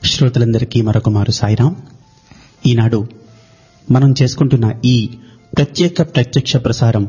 శ్రోతలందరికీ మరొకమారు సాయిరాం. ఈనాడు మనం చేసుకుంటున్న ఈ ప్రత్యక్ష ప్రసారం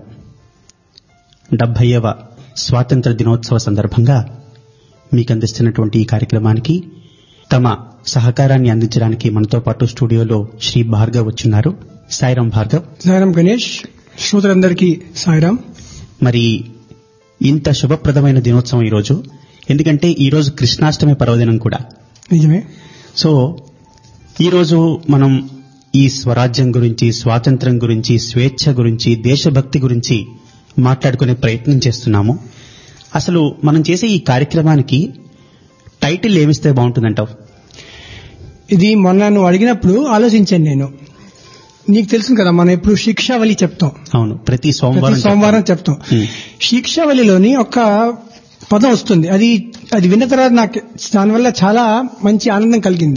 70వ స్వాతంత్ర దినోత్సవ సందర్భంగా మీకు అందిస్తున్నటువంటి ఈ కార్యక్రమానికి తమ సహకారాన్ని అందించడానికి మనతో పాటు స్టూడియోలో శ్రీ భార్గవ్ వచ్చున్నారు. సాయిరాం భార్గవ్. సాయిరాం గణేష్. శ్రోతలందరికీ సాయిరాం. మరి ఇంత శుభప్రదమైన దినోత్సవం ఈరోజు, ఎందుకంటే ఈరోజు కృష్ణాష్టమి పర్వదినం కూడా. నిజమే. సో ఈరోజు మనం ఈ స్వరాజ్యం గురించి, స్వాతంత్ర్యం గురించి, స్వేచ్ఛ గురించి, దేశభక్తి గురించి మాట్లాడుకునే ప్రయత్నం చేస్తున్నాము. అసలు మనం చేసే ఈ కార్యక్రమానికి టైటిల్ ఏమిస్తే బాగుంటుందంటావు? ఇది మొన్న నువ్వు అడిగినప్పుడు ఆలోచించాను నేను. నీకు తెలుసు కదా, మనం ఎప్పుడు శిక్షావళి చెప్తాం. అవును, ప్రతి సోమవారం చెప్తాం. శిక్షావళిలోని ఒక పదం వస్తుంది. అది విన్న తర్వాత నాకు దానివల్ల చాలా మంచి ఆనందం కలిగింది.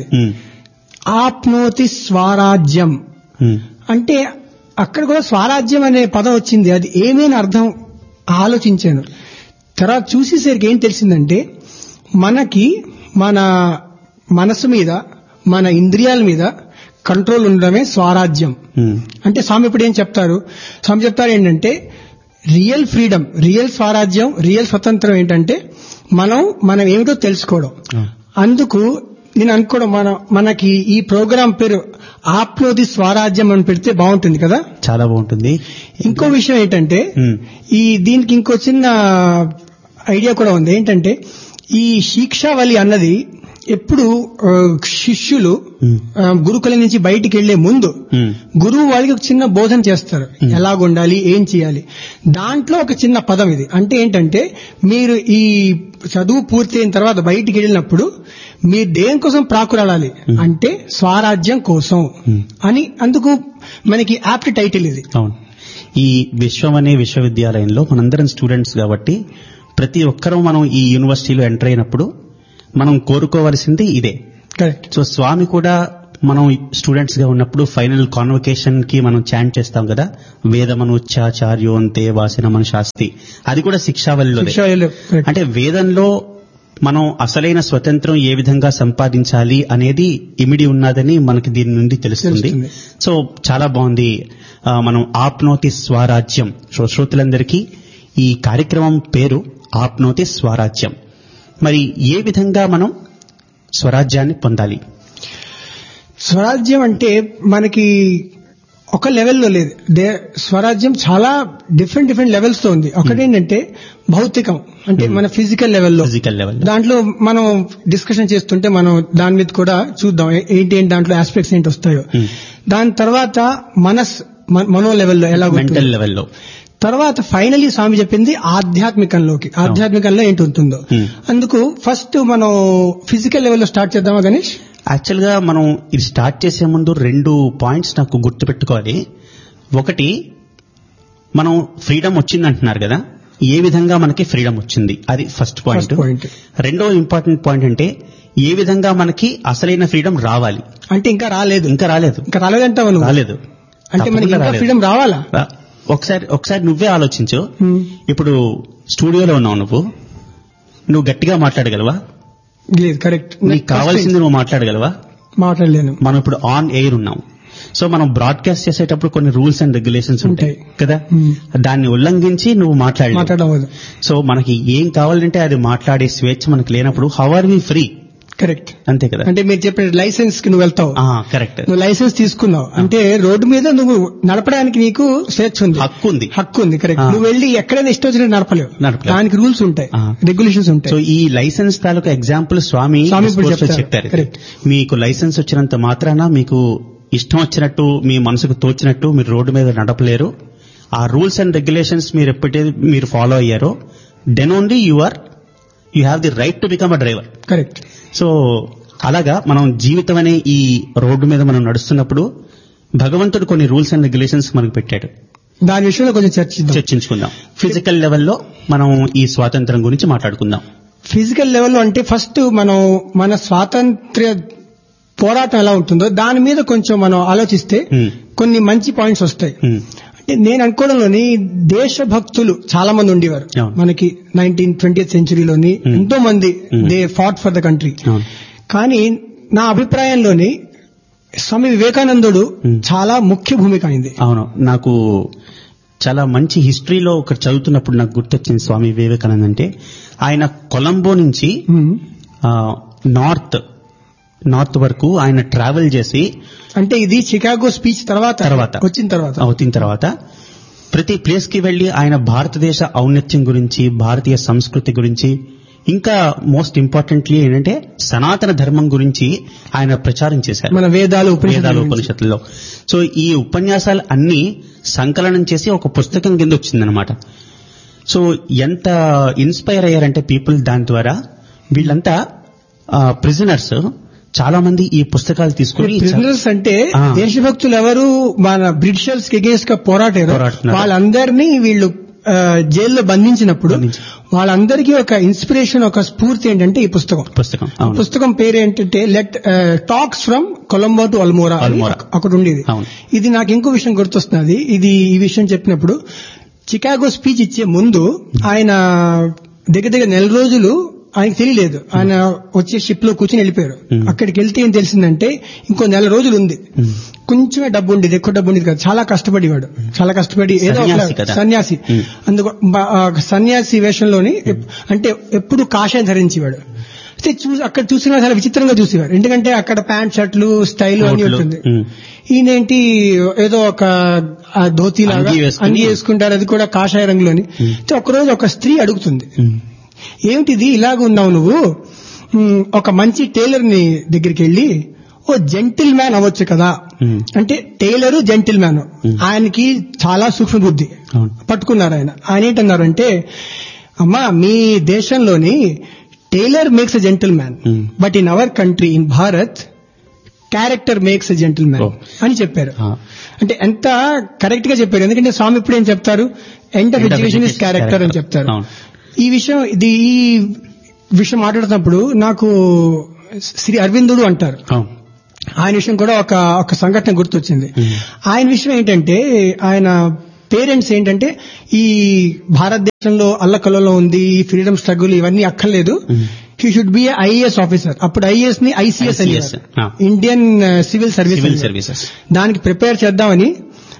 ఆప్నోతి స్వరాజ్యం అంటే అక్కడ కూడా స్వరాజ్యం అనే పదం వచ్చింది. అది ఏమైనా అర్థం ఆలోచించాను. తర్వాత చూసేసరికి ఏం తెలిసిందంటే, మనకి మన మనసు మీద, మన ఇంద్రియాల మీద కంట్రోల్ ఉండడమే స్వరాజ్యం. అంటే స్వామి ఇప్పుడు ఏం చెప్తారు? స్వామి చెప్తారు ఏంటంటే, రియల్ ఫ్రీడమ్, రియల్ స్వరాజ్యం, రియల్ స్వతంత్రం ఏంటంటే మనం ఏమిటో తెలుసుకోవడం. అందుకు నేను అనుకోవడం, మనకి ఈ ప్రోగ్రాం పేరు ఆప్నోది స్వరాజ్యం అని పెడితే బాగుంటుంది కదా. చాలా బాగుంటుంది. ఇంకో విషయం ఏంటంటే, దీనికి ఇంకో చిన్న ఐడియా కూడా ఉంది. ఏంటంటే, ఈ శిక్షావళి అన్నది ఎప్పుడు శిష్యులు గురుకులం నుంచి బయటికి వెళ్లే ముందు గురువు వాళ్ళకి ఒక చిన్న బోధన చేస్తారు, ఎలాగుండాలి, ఏం చేయాలి. దాంట్లో ఒక చిన్న పదం ఇది. అంటే ఏంటంటే, మీరు ఈ చదువు పూర్తయిన తర్వాత బయటికి వెళ్ళినప్పుడు మీరు దేనికోసం ప్రాకులాడాలి అంటే స్వరాజ్యం కోసం అని. అందుకు మనకి యాప్ట్ టైటిల్ ఇది. అవును. ఈ విశ్వం అనే విశ్వవిద్యాలయంలో మనందరం స్టూడెంట్స్ కాబట్టి ప్రతి ఒక్కరూ మనం ఈ యూనివర్సిటీలో ఎంటర్ అయినప్పుడు మనం కోరుకోవాల్సింది ఇదే. కరెక్ట్. సో స్వామి కూడా మనం స్టూడెంట్స్ గా ఉన్నప్పుడు ఫైనల్ కాన్వకేషన్ కి మనం చాంట్ చేస్తాం కదా, వేదమనుచ్చాచార్యోంతే వాసినమను శాస్తి. అది కూడా శిక్షావళిలో. అంటే వేదంలో మనం అసలైన స్వతంత్రం ఏ విధంగా సంపాదించాలి అనేది ఇమిడి ఉన్నదని మనకి దీని నుండి తెలుస్తుంది. సో చాలా బాగుంది. మనం ఆప్నోతి స్వరాజ్యం. శ్రోతలందరికీ ఈ కార్యక్రమం పేరు ఆప్నోతి స్వరాజ్యం. మరి ఏ విధంగా మనం స్వరాజ్యాన్ని పొందాలి? స్వరాజ్యం అంటే మనకి ఒక లెవెల్లో లేదు. స్వరాజ్యం చాలా డిఫరెంట్ లెవెల్స్ తో ఉంది. ఒకటేంటంటే భౌతికం, అంటే మన ఫిజికల్ లెవెల్లో. దాంట్లో మనం డిస్కషన్ చేస్తుంటే మనం దాని మీద కూడా చూద్దాం ఏంటి దాంట్లో ఆస్పెక్ట్స్ ఏంటి వస్తాయో. దాని తర్వాత మనో లెవెల్లో, ఎలా మెంటల్ లెవెల్లో. తర్వాత ఫైనలీ స్వామి చెప్పింది ఆధ్యాత్మికంలో ఏంటి ఉంటుందో. అందుకు ఫస్ట్ మనం ఫిజికల్ లెవెల్లో స్టార్ట్ చేద్దామా గణేష్? యాక్చువల్ గా మనం ఇది స్టార్ట్ చేసే ముందు 2 పాయింట్స్ నాకు గుర్తుపెట్టుకోవాలి. ఒకటి, మనం ఫ్రీడమ్ వచ్చింది అంటున్నారు కదా, ఏ విధంగా మనకి ఫ్రీడమ్ వచ్చింది, అది ఫస్ట్ పాయింట్. రెండో ఇంపార్టెంట్ పాయింట్ అంటే ఏ విధంగా మనకి అసలైన ఫ్రీడమ్ రావాలి. అంటే ఇంకా రాలేదు అంటావు? రాలేదు అంటే మనకి ఇంకా ఫ్రీడమ్ రావాలా? ఒకసారి నువ్వే ఆలోచించు. ఇప్పుడు స్టూడియోలో ఉన్నావు, నువ్వు గట్టిగా మాట్లాడగలవా? లేదు. కరెక్ట్. నీకు కావాల్సింది నువ్వు మాట్లాడగలవా? మాట్లాడలేను. మనం ఇప్పుడు ఆన్ ఎయిర్ ఉన్నాం. సో మనం బ్రాడ్కాస్ట్ చేసేటప్పుడు కొన్ని రూల్స్ అండ్ రెగ్యులేషన్స్ ఉంటాయి కదా, దాన్ని ఉల్లంఘించి నువ్వు మాట్లాడలేదు. సో మనకి ఏం కావాలంటే అది మాట్లాడే స్వేచ్ఛ మనకు లేనప్పుడు how are we free? Correct. అంతే కదా. అంటే మీరు చెప్పిన లైసెన్స్ కి నువ్వు వెళ్తావు. కరెక్ట్. నువ్వు లైసెన్స్ తీసుకున్నావు అంటే రోడ్డు మీద నువ్వు నడపడానికి నీకు స్వేచ్ఛ ఉంది, హక్కు ఉంది. కరెక్ట్. నువ్వు వెళ్ళి ఎక్కడైనా ఇష్టం వచ్చినట్టు నడపలేవు. దానికి రూల్స్ ఉంటాయి, రెగ్యులేషన్స్ ఉంటాయి. సో ఈ లైసెన్స్ తాలూకా ఎగ్జాంపుల్ స్వామి చెప్పారు. మీకు లైసెన్స్ వచ్చినంత మాత్రాన మీకు ఇష్టం వచ్చినట్టు, మీ మనసుకు తోచినట్టు మీరు రోడ్డు మీద నడపలేరు. ఆ రూల్స్ అండ్ రెగ్యులేషన్స్ మీరు ఎప్పుడైతే మీరు ఫాలో అయ్యారో, then only you have the right to become a driver. Correct. So అలాగా మనం జీవితం అనే ఈ రోడ్డు మీద మనం నడుస్తున్నప్పుడు భగవంతుడు కొన్ని రూల్స్ అండ్ రెగ్యులేషన్స్ మనకు పెట్టాడు. దాని విషయంలో కొంచెం చర్చించుకుందాం. ఫిజికల్ లెవెల్లో మనం ఈ స్వాతంత్రం గురించి మాట్లాడుకుందాం. ఫిజికల్ లెవెల్లో అంటే ఫస్ట్ మనం మన స్వాతంత్ర్య పోరాటం ఎలా ఉంటుందో దాని మీద కొంచెం మనం ఆలోచిస్తే కొన్ని మంచి పాయింట్స్ వస్తాయి. నేను అనుకోవడంలోని దేశభక్తులు చాలా మంది ఉండేవారు మనకి 19th 20th సెంచురీలోని. ఎంతో మంది they fought for the country. కానీ నా అభిప్రాయంలోని స్వామి వివేకానందుడు చాలా ముఖ్య భూమిక అయింది. అవును, నాకు చాలా మంచి హిస్టరీలో ఒకటి చదువుతున్నప్పుడు నాకు గుర్తొచ్చింది స్వామి వివేకానంద అంటే. ఆయన కొలంబో నుంచి నార్త్ వరకు ఆయన ట్రావెల్ చేసి, అంటే ఇది చికాగో స్పీచ్ వచ్చిన తర్వాత ప్రతి ప్లేస్ కి వెళ్లి ఆయన భారతదేశ ఔన్నత్యం గురించి, భారతీయ సంస్కృతి గురించి, ఇంకా మోస్ట్ ఇంపార్టెంట్లీ ఏంటంటే సనాతన ధర్మం గురించి ఆయన ప్రచారం చేశారు మన వేదాలు ఉపనిషత్తుల్లో. సో ఈ ఉపన్యాసాలు అన్ని సంకలనం చేసి ఒక పుస్తకం కింద వచ్చిందనమాట. సో ఎంత ఇన్స్పైర్ అయ్యారంటే పీపుల్ దాని ద్వారా. వీళ్ళంతా ప్రిజనర్స్ చాలా మంది ఈ పుస్తకాలు తీసుకుని, ప్రిజనర్స్ అంటే దేశభక్తులు ఎవరు మన బ్రిటిషర్స్ కి అగేన్స్ట్ గా పోరాటారు, వాళ్ళందరినీ వీళ్ళు జైల్లో బంధించినప్పుడు వాళ్ళందరికీ ఒక ఇన్స్పిరేషన్, ఒక స్ఫూర్తి ఏంటంటే ఈ పుస్తకం పేరు ఏంటంటే talks from Colombo to Almora అక్కడ ఉండేది. ఇది నాకు ఇంకో విషయం గుర్తొస్తున్నది. ఈ విషయం చెప్పినప్పుడు చికాగో స్పీచ్ ఇచ్చే ముందు ఆయన దగ్గర 4 రోజులు ఆయనకు తెలియలేదు. ఆయన వచ్చే షిప్ లో కూర్చొని వెళ్ళిపోయారు. అక్కడికి వెళ్తే ఏం తెలిసిందంటే ఇంకో 4 రోజులు ఉంది, కొంచెమే డబ్బు ఉండేది, ఎక్కువ డబ్బు ఉండేది కదా. చాలా కష్టపడి ఏదో సన్యాసి, అందుకు సన్యాసి వేషంలోని, అంటే ఎప్పుడు కాషాయం ధరించేవాడు. అయితే అక్కడ చూసిన చాలా విచిత్రంగా చూసేవారు, ఎందుకంటే అక్కడ ప్యాంట్ షర్ట్లు స్టైల్ అన్ని ఉంటుంది. ఈయనేంటి ఏదో ఒక ధోతి లాగా అన్ని వేసుకుంటారు, అది కూడా కాషాయ రంగులోని. ఒకరోజు ఒక స్త్రీ అడుగుతుంది, ఏమిటిది ఇలాగ ఉన్నావు నువ్వు, ఒక మంచి టైలర్ ని దగ్గరికి వెళ్ళి ఓ జెంటిల్ మ్యాన్ అవ్వచ్చు కదా. అంటే టైలరు జెంటిల్ మ్యాన్, ఆయనకి చాలా సూక్ష్మ బుద్ధి పట్టుకున్నారు. ఆయన ఏంటన్నారంటే, అమ్మా మీ దేశంలోని tailor makes a gentle man, but in our country in Bharat character makes a gentle man అని చెప్పారు. అంటే ఎంత కరెక్ట్ గా చెప్పారు, ఎందుకంటే స్వామి ఇప్పుడు ఏం చెప్తారు, end of education is character అని చెప్తారు. ఈ విషయం మాట్లాడుతున్నప్పుడు నాకు శ్రీ అరవిందుడు అంటారు, ఆయన విషయం కూడా ఒక సంఘటన గుర్తొచ్చింది. ఆయన విషయం ఏంటంటే, ఆయన పేరెంట్స్ ఏంటంటే ఈ భారతదేశంలో అల్లకల్లలో ఉంది, ఈ ఫ్రీడమ్ స్ట్రగుల్ ఇవన్నీ అక్కర్లేదు, he should be IAS officer. అప్పుడు ఐఏఎస్ ని ఐసీఎస్ అని, ఇండియన్ సివిల్ సర్వీసెస్, దానికి ప్రిపేర్ చేద్దామని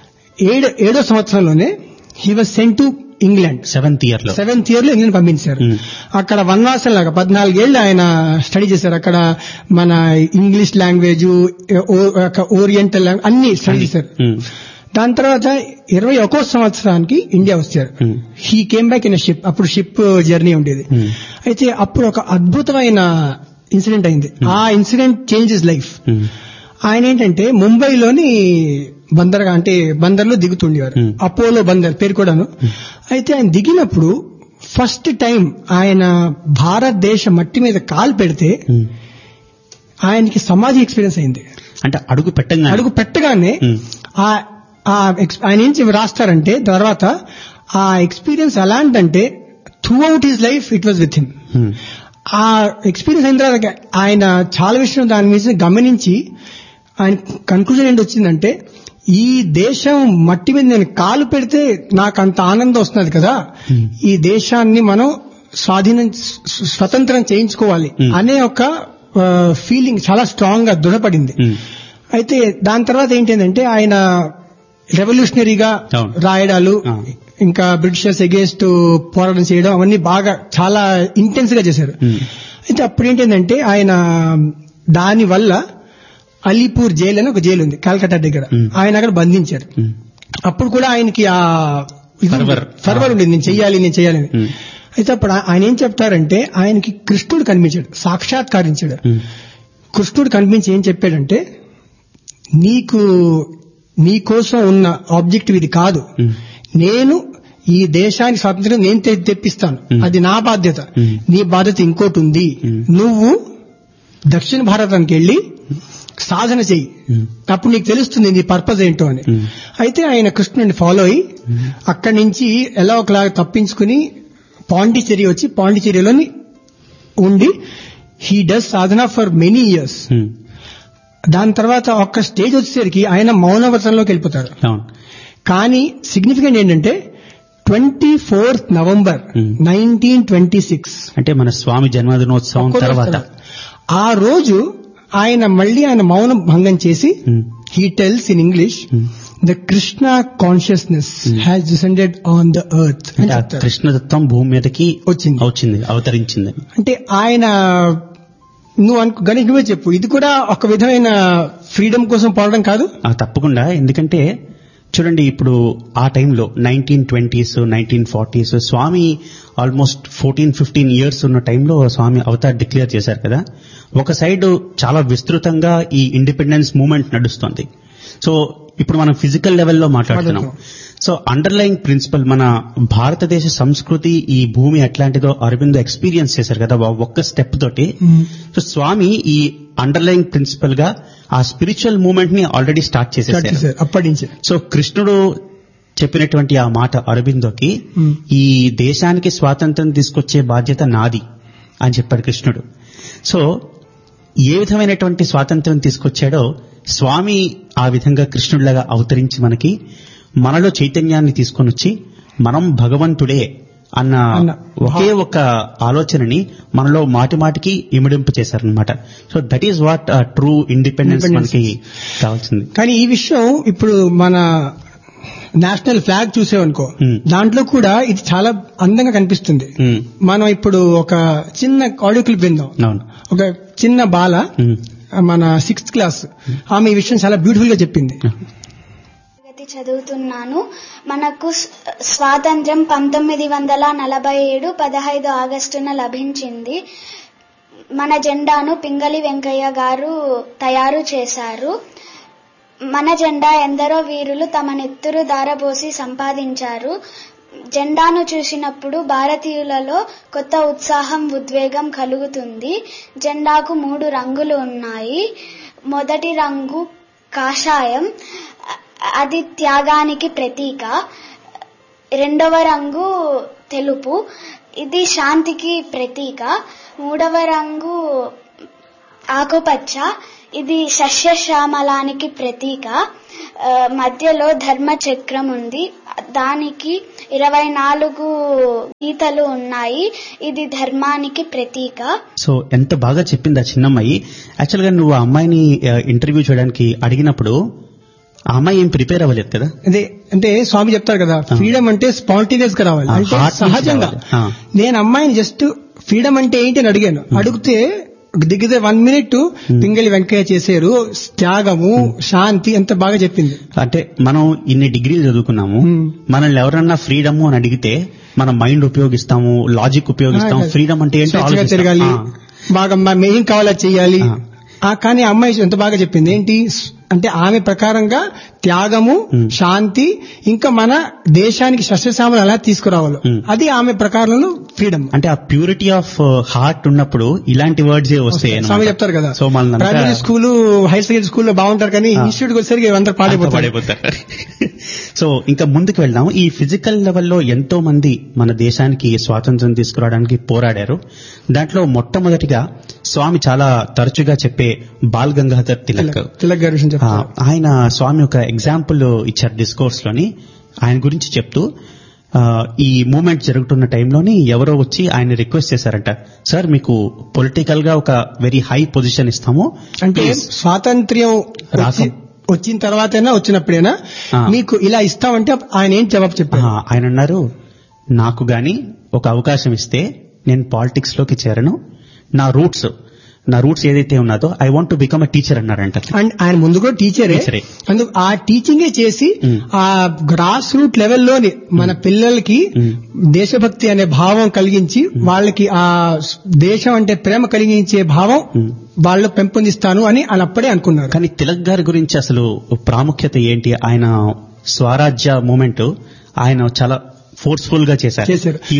7వ సంవత్సరంలోనే he was sent to England. 7th year లో ఇంగ్లాండ్ పంపించారు. అక్కడ వనవాసం లాగా 14 ఏళ్లు ఆయన స్టడీ చేశారు. అక్కడ మన ఇంగ్లీష్ లాంగ్వేజ్, ఓరియంటల్ లాంగ్వేజ్ అన్ని స్టడీ చేశారు. దాని తర్వాత 21వ సంవత్సరానికి ఇండియా వచ్చారు. He came back in a ship. అప్పుడు షిప్ జర్నీ ఉండేది. అయితే అప్పుడు ఒక అద్భుతమైన ఇన్సిడెంట్ అయింది. ఆ ఇన్సిడెంట్ చేంజ్ హిస్ లైఫ్. ఆయన ఏంటంటే ముంబైలోని బందర్లో దిగుతుండేవారు, అపోలో బందర్ పేరు కూడాను. అయితే ఆయన దిగినప్పుడు ఫస్ట్ టైం ఆయన భారతదేశ మట్టి మీద కాలు పెడితే ఆయనకి సమాధి ఎక్స్పీరియన్స్ అయింది. అంటే అడుగు పెట్టగానే ఆయన ఏం రాస్తారంటే తర్వాత ఆ experience ఎలాంటంటే through out his life it was with him. ఆ ఎక్స్పీరియన్స్ అయిన తర్వాత ఆయన చాలా విషయం దాని మీద గమనించి ఆయన కన్క్లూజన్ ఏంటి వచ్చిందంటే, ఈ దేశం మట్టి మీద నేను కాలు పెడితే నాకు అంత ఆనందం వస్తున్నది కదా, ఈ దేశాన్ని మనం స్వతంత్రం చేయించుకోవాలి అనే ఒక ఫీలింగ్ చాలా స్ట్రాంగ్ గా దృఢపడింది. అయితే దాని తర్వాత ఏంటంటే ఆయన రెవల్యూషనరీగా రాయడాలు, ఇంకా బ్రిటిషర్స్ అగేన్స్ట్ పోరాటం చేయడం అవన్నీ బాగా చాలా ఇంటెన్స్ గా చేశారు. అయితే అప్పుడు ఏంటంటే ఆయన దాని వల్ల అలీపూర్ జైలు అని ఒక జైలు ఉంది కలకత్తా దగ్గర, ఆయన అక్కడ బంధించారు. అప్పుడు కూడా ఆయనకి ఆ ఫర్వర్ ఉండేది, నేను చెయ్యాలి. అయితే అప్పుడు ఆయన ఏం చెప్తారంటే, ఆయనకి కృష్ణుడు కనిపించాడు, సాక్షాత్కరించాడు. కృష్ణుడు కనిపించి ఏం చెప్పాడంటే, నీకోసం ఉన్న ఆబ్జెక్టివ్ ఇది కాదు, నేను ఈ దేశానికి స్వాతంత్రం నేను తెప్పిస్తాను, అది నా బాధ్యత, నీ బాధ్యత ఇంకోటి ఉంది, నువ్వు దక్షిణ భారతానికి వెళ్లి సాధన చెయ్యి, అప్పుడు నీకు తెలుస్తుంది నీ పర్పస్ ఏంటో అని. అయితే ఆయన కృష్ణుడిని ఫాలో అయ్యి అక్కడి నుంచి ఎలా ఒకలాగా తప్పించుకుని పాండిచేరి వచ్చి పాండిచేరిలోని ఉండి he does Sadhana for many years. దాని తర్వాత ఒక్క స్టేజ్ వచ్చేసరికి ఆయన మౌనవ్రతంలోకి వెళ్ళిపోతారు. కానీ సిగ్నిఫికెంట్ ఏంటంటే 24th November 1926 అంటే మన స్వామి జన్మదినోత్సవం తర్వాత ఆ రోజు ఆయన మళ్ళీ ఆయన మౌనం భంగం చేసి he tells in English the Krishna consciousness has descended on the earth. కృష్ణతత్వం భూమి మీదకి వచ్చింది అవతరించింది. అంటే ఆయన నువ్వు గణేష్ నువ్వే చెప్పు, ఇది కూడా ఒక విధమైన ఫ్రీడమ్ కోసం పోరాటం కాదు? తప్పకుండా. ఎందుకంటే చూడండి, ఇప్పుడు ఆ టైంలో 1920s 1940s స్వామి ఆల్మోస్ట్ 14-15 years ఉన్న టైంలో స్వామి అవతార్ డిక్లేర్ చేశారు కదా. ఒక సైడ్ చాలా విస్తృతంగా ఈ ఇండిపెండెన్స్ మూవ్మెంట్ నడుస్తోంది. సో ఇప్పుడు మనం ఫిజికల్ లెవెల్లో మాట్లాడుతున్నాం. సో అండర్లయింగ్ ప్రిన్సిపల్ మన భారతదేశ సంస్కృతి, ఈ భూమి ఎట్లాంటిదో అరవిందో ఎక్స్పీరియన్స్ చేశారు కదా ఒక్క స్టెప్ తోటి. సో స్వామి ఈ అండర్లయింగ్ ప్రిన్సిపల్ గా ఆ స్పిరిచువల్ మూవ్మెంట్ ని ఆల్రెడీ స్టార్ట్ చేసేసారు అప్పటి నుంచి. సో కృష్ణుడు చెప్పినటువంటి ఆ మాట అరబిందోకి, ఈ దేశానికి స్వాతంత్రం తీసుకొచ్చే బాధ్యత నాది అని చెప్పాడు కృష్ణుడు. సో ఏ విధమైనటువంటి స్వాతంత్రం తీసుకొచ్చాడో స్వామి ఆ విధంగా కృష్ణుడిలాగా అవతరించి మనలో చైతన్యాన్ని తీసుకొని వచ్చి మనం భగవంతుడే అన్న ఒకే ఒక ఆలోచనని మనలో మాటిమాటికి ఇమిడింపు చేశారనమాట. So that is what true independence మనకి కావాల్సింది. కానీ ఈ విషయం ఇప్పుడు మన నేషనల్ ఫ్లాగ్ చూసేవనుకో, దాంట్లో కూడా ఇది చాలా అందంగా కనిపిస్తుంది. మనం ఇప్పుడు ఒక చిన్న ఆడియో క్లిప్ విందాం. ఒక చిన్న బాల, మన 6th క్లాస్ ఆమె ఈ విషయం చాలా బ్యూటిఫుల్ గా చెప్పింది. చదువుతున్నాను. మనకు స్వాతంత్ర్యం 1947 15 ఆగస్టున లభించింది. మన జెండాను పింగళి వెంకయ్య గారు తయారు చేశారు. మన జెండా ఎందరో వీరులు తమ నెత్తురు ధారపోసి సంపాదించారు. జెండాను చూసినప్పుడు భారతీయులలో కొత్త ఉత్సాహం, ఉద్వేగం కలుగుతుంది. జెండాకు 3 రంగులు ఉన్నాయి. మొదటి రంగు కాషాయం, అది త్యాగానికి ప్రతీక. రెండవ రంగు తెలుపు, ఇది శాంతికి ప్రతీక. మూడవ రంగు ఆకుపచ్చ, ఇది సస్యశ్యామలానికి ప్రతీక. మధ్యలో ధర్మ చక్రం ఉంది, దానికి 24 గీతలు ఉన్నాయి, ఇది ధర్మానికి ప్రతీక. సో ఎంత బాగా చెప్పింది ఆ చిన్నమ్మాయి. యాక్చువల్ గా నువ్వు ఆ అమ్మాయిని ఇంటర్వ్యూ చేయడానికి అడిగినప్పుడు ఆ అమ్మాయి ఏం ప్రిపేర్ అవ్వలేదు కదా. అదే అంటే స్వామి చెప్తారు కదా, ఫ్రీడమ్ అంటే స్పాంటేనియస్ గా రావాలి, అంటే సహజంగా. నేను అమ్మాయిని జస్ట్ ఫ్రీడమ్ అంటే ఏంటి అని అడిగాను. అడిగితే దిగితే 1 minute పింగళి వెంకయ్య చేశారు, త్యాగము, శాంతి ఎంత బాగా చెప్పింది. అంటే మనం ఇన్ని డిగ్రీలు చదువుకున్నాము, మనల్ని ఎవరన్నా ఫ్రీడమ్ అని అడిగితే మనం మైండ్ ఉపయోగిస్తాము, లాజిక్ ఉపయోగిస్తాము. ఫ్రీడమ్ అంటే ఏంటో తిరగాలి, బాగా ఏం కావాలా చెయ్యాలి. కానీ అమ్మాయి ఎంత బాగా చెప్పింది ఏంటి అంటే ఆమె ప్రకారంగా త్యాగము, శాంతి, ఇంకా మన దేశానికి సస్యశ్యామలు ఎలా తీసుకురావాలో అది ఆమె ప్రకారంలో ఫ్రీడమ్. అంటే ఆ ప్యూరిటీ ఆఫ్ హార్ట్ ఉన్నప్పుడు ఇలాంటి వర్డ్స్ వస్తాయి. స్వామి చెప్తారు కదా, సో మన ప్రైమరీ స్కూల్, హైర్ సెకండరీ స్కూల్లో బాగుంటారు, కానీ ఇన్స్టిట్యూట్ వచ్చేసరికి అందరూ పాడైపోతారు. సో ఇంకా ముందుకు వెళ్దాం. ఈ ఫిజికల్ లెవెల్లో ఎంతో మంది మన దేశానికి స్వాతంత్రం తీసుకురావడానికి పోరాడారు. దాంట్లో మొట్టమొదటిగా స్వామి చాలా తరచుగా చెప్పే బాల్ గంగాధర్ తిలక్ గారి విషయం ఆయన స్వామి ఒక ఎగ్జాంపుల్ ఇచ్చారు డిస్కోర్స్ లోని. ఆయన గురించి చెప్తూ ఈ మూవ్మెంట్ జరుగుతున్న టైంలోని ఎవరో వచ్చి ఆయన రిక్వెస్ట్ చేశారంట, సార్ మీకు పొలిటికల్ గా ఒక వెరీ హై పొజిషన్ ఇస్తాము, అంటే స్వాతంత్ర్యం వచ్చిన తర్వాతైనా వచ్చినప్పుడైనా మీకు ఇలా ఇస్తామంటే ఆయన ఏం జవాబు చెప్పారు? ఆయన అన్నారు, నాకు గాని ఒక అవకాశం ఇస్తే నేను పాలిటిక్స్ లోకి చేరను, నా రూట్స్ ఏదైతే ఉన్నదో I want to become a teacher అన్నారంట. అండ్ ఆయన ముందు కూడా టీచరే, అందుకు ఆ టీచింగే చేసి ఆ గ్రాస్ రూట్ లెవెల్లోని మన పిల్లలకి దేశభక్తి అనే భావం కలిగించి వాళ్ళకి ఆ దేశం అంటే ప్రేమ కలిగించే భావం వాళ్ళు పెంపొందిస్తాను అని ఆయన అప్పుడే అనుకున్నారు. కానీ తిలక్ గారి గురించి అసలు ప్రాముఖ్యత ఏంటి? ఆయన స్వరాజ్య మూమెంట్ ఆయన చాలా ఫోర్స్ఫుల్ గా చేశారు.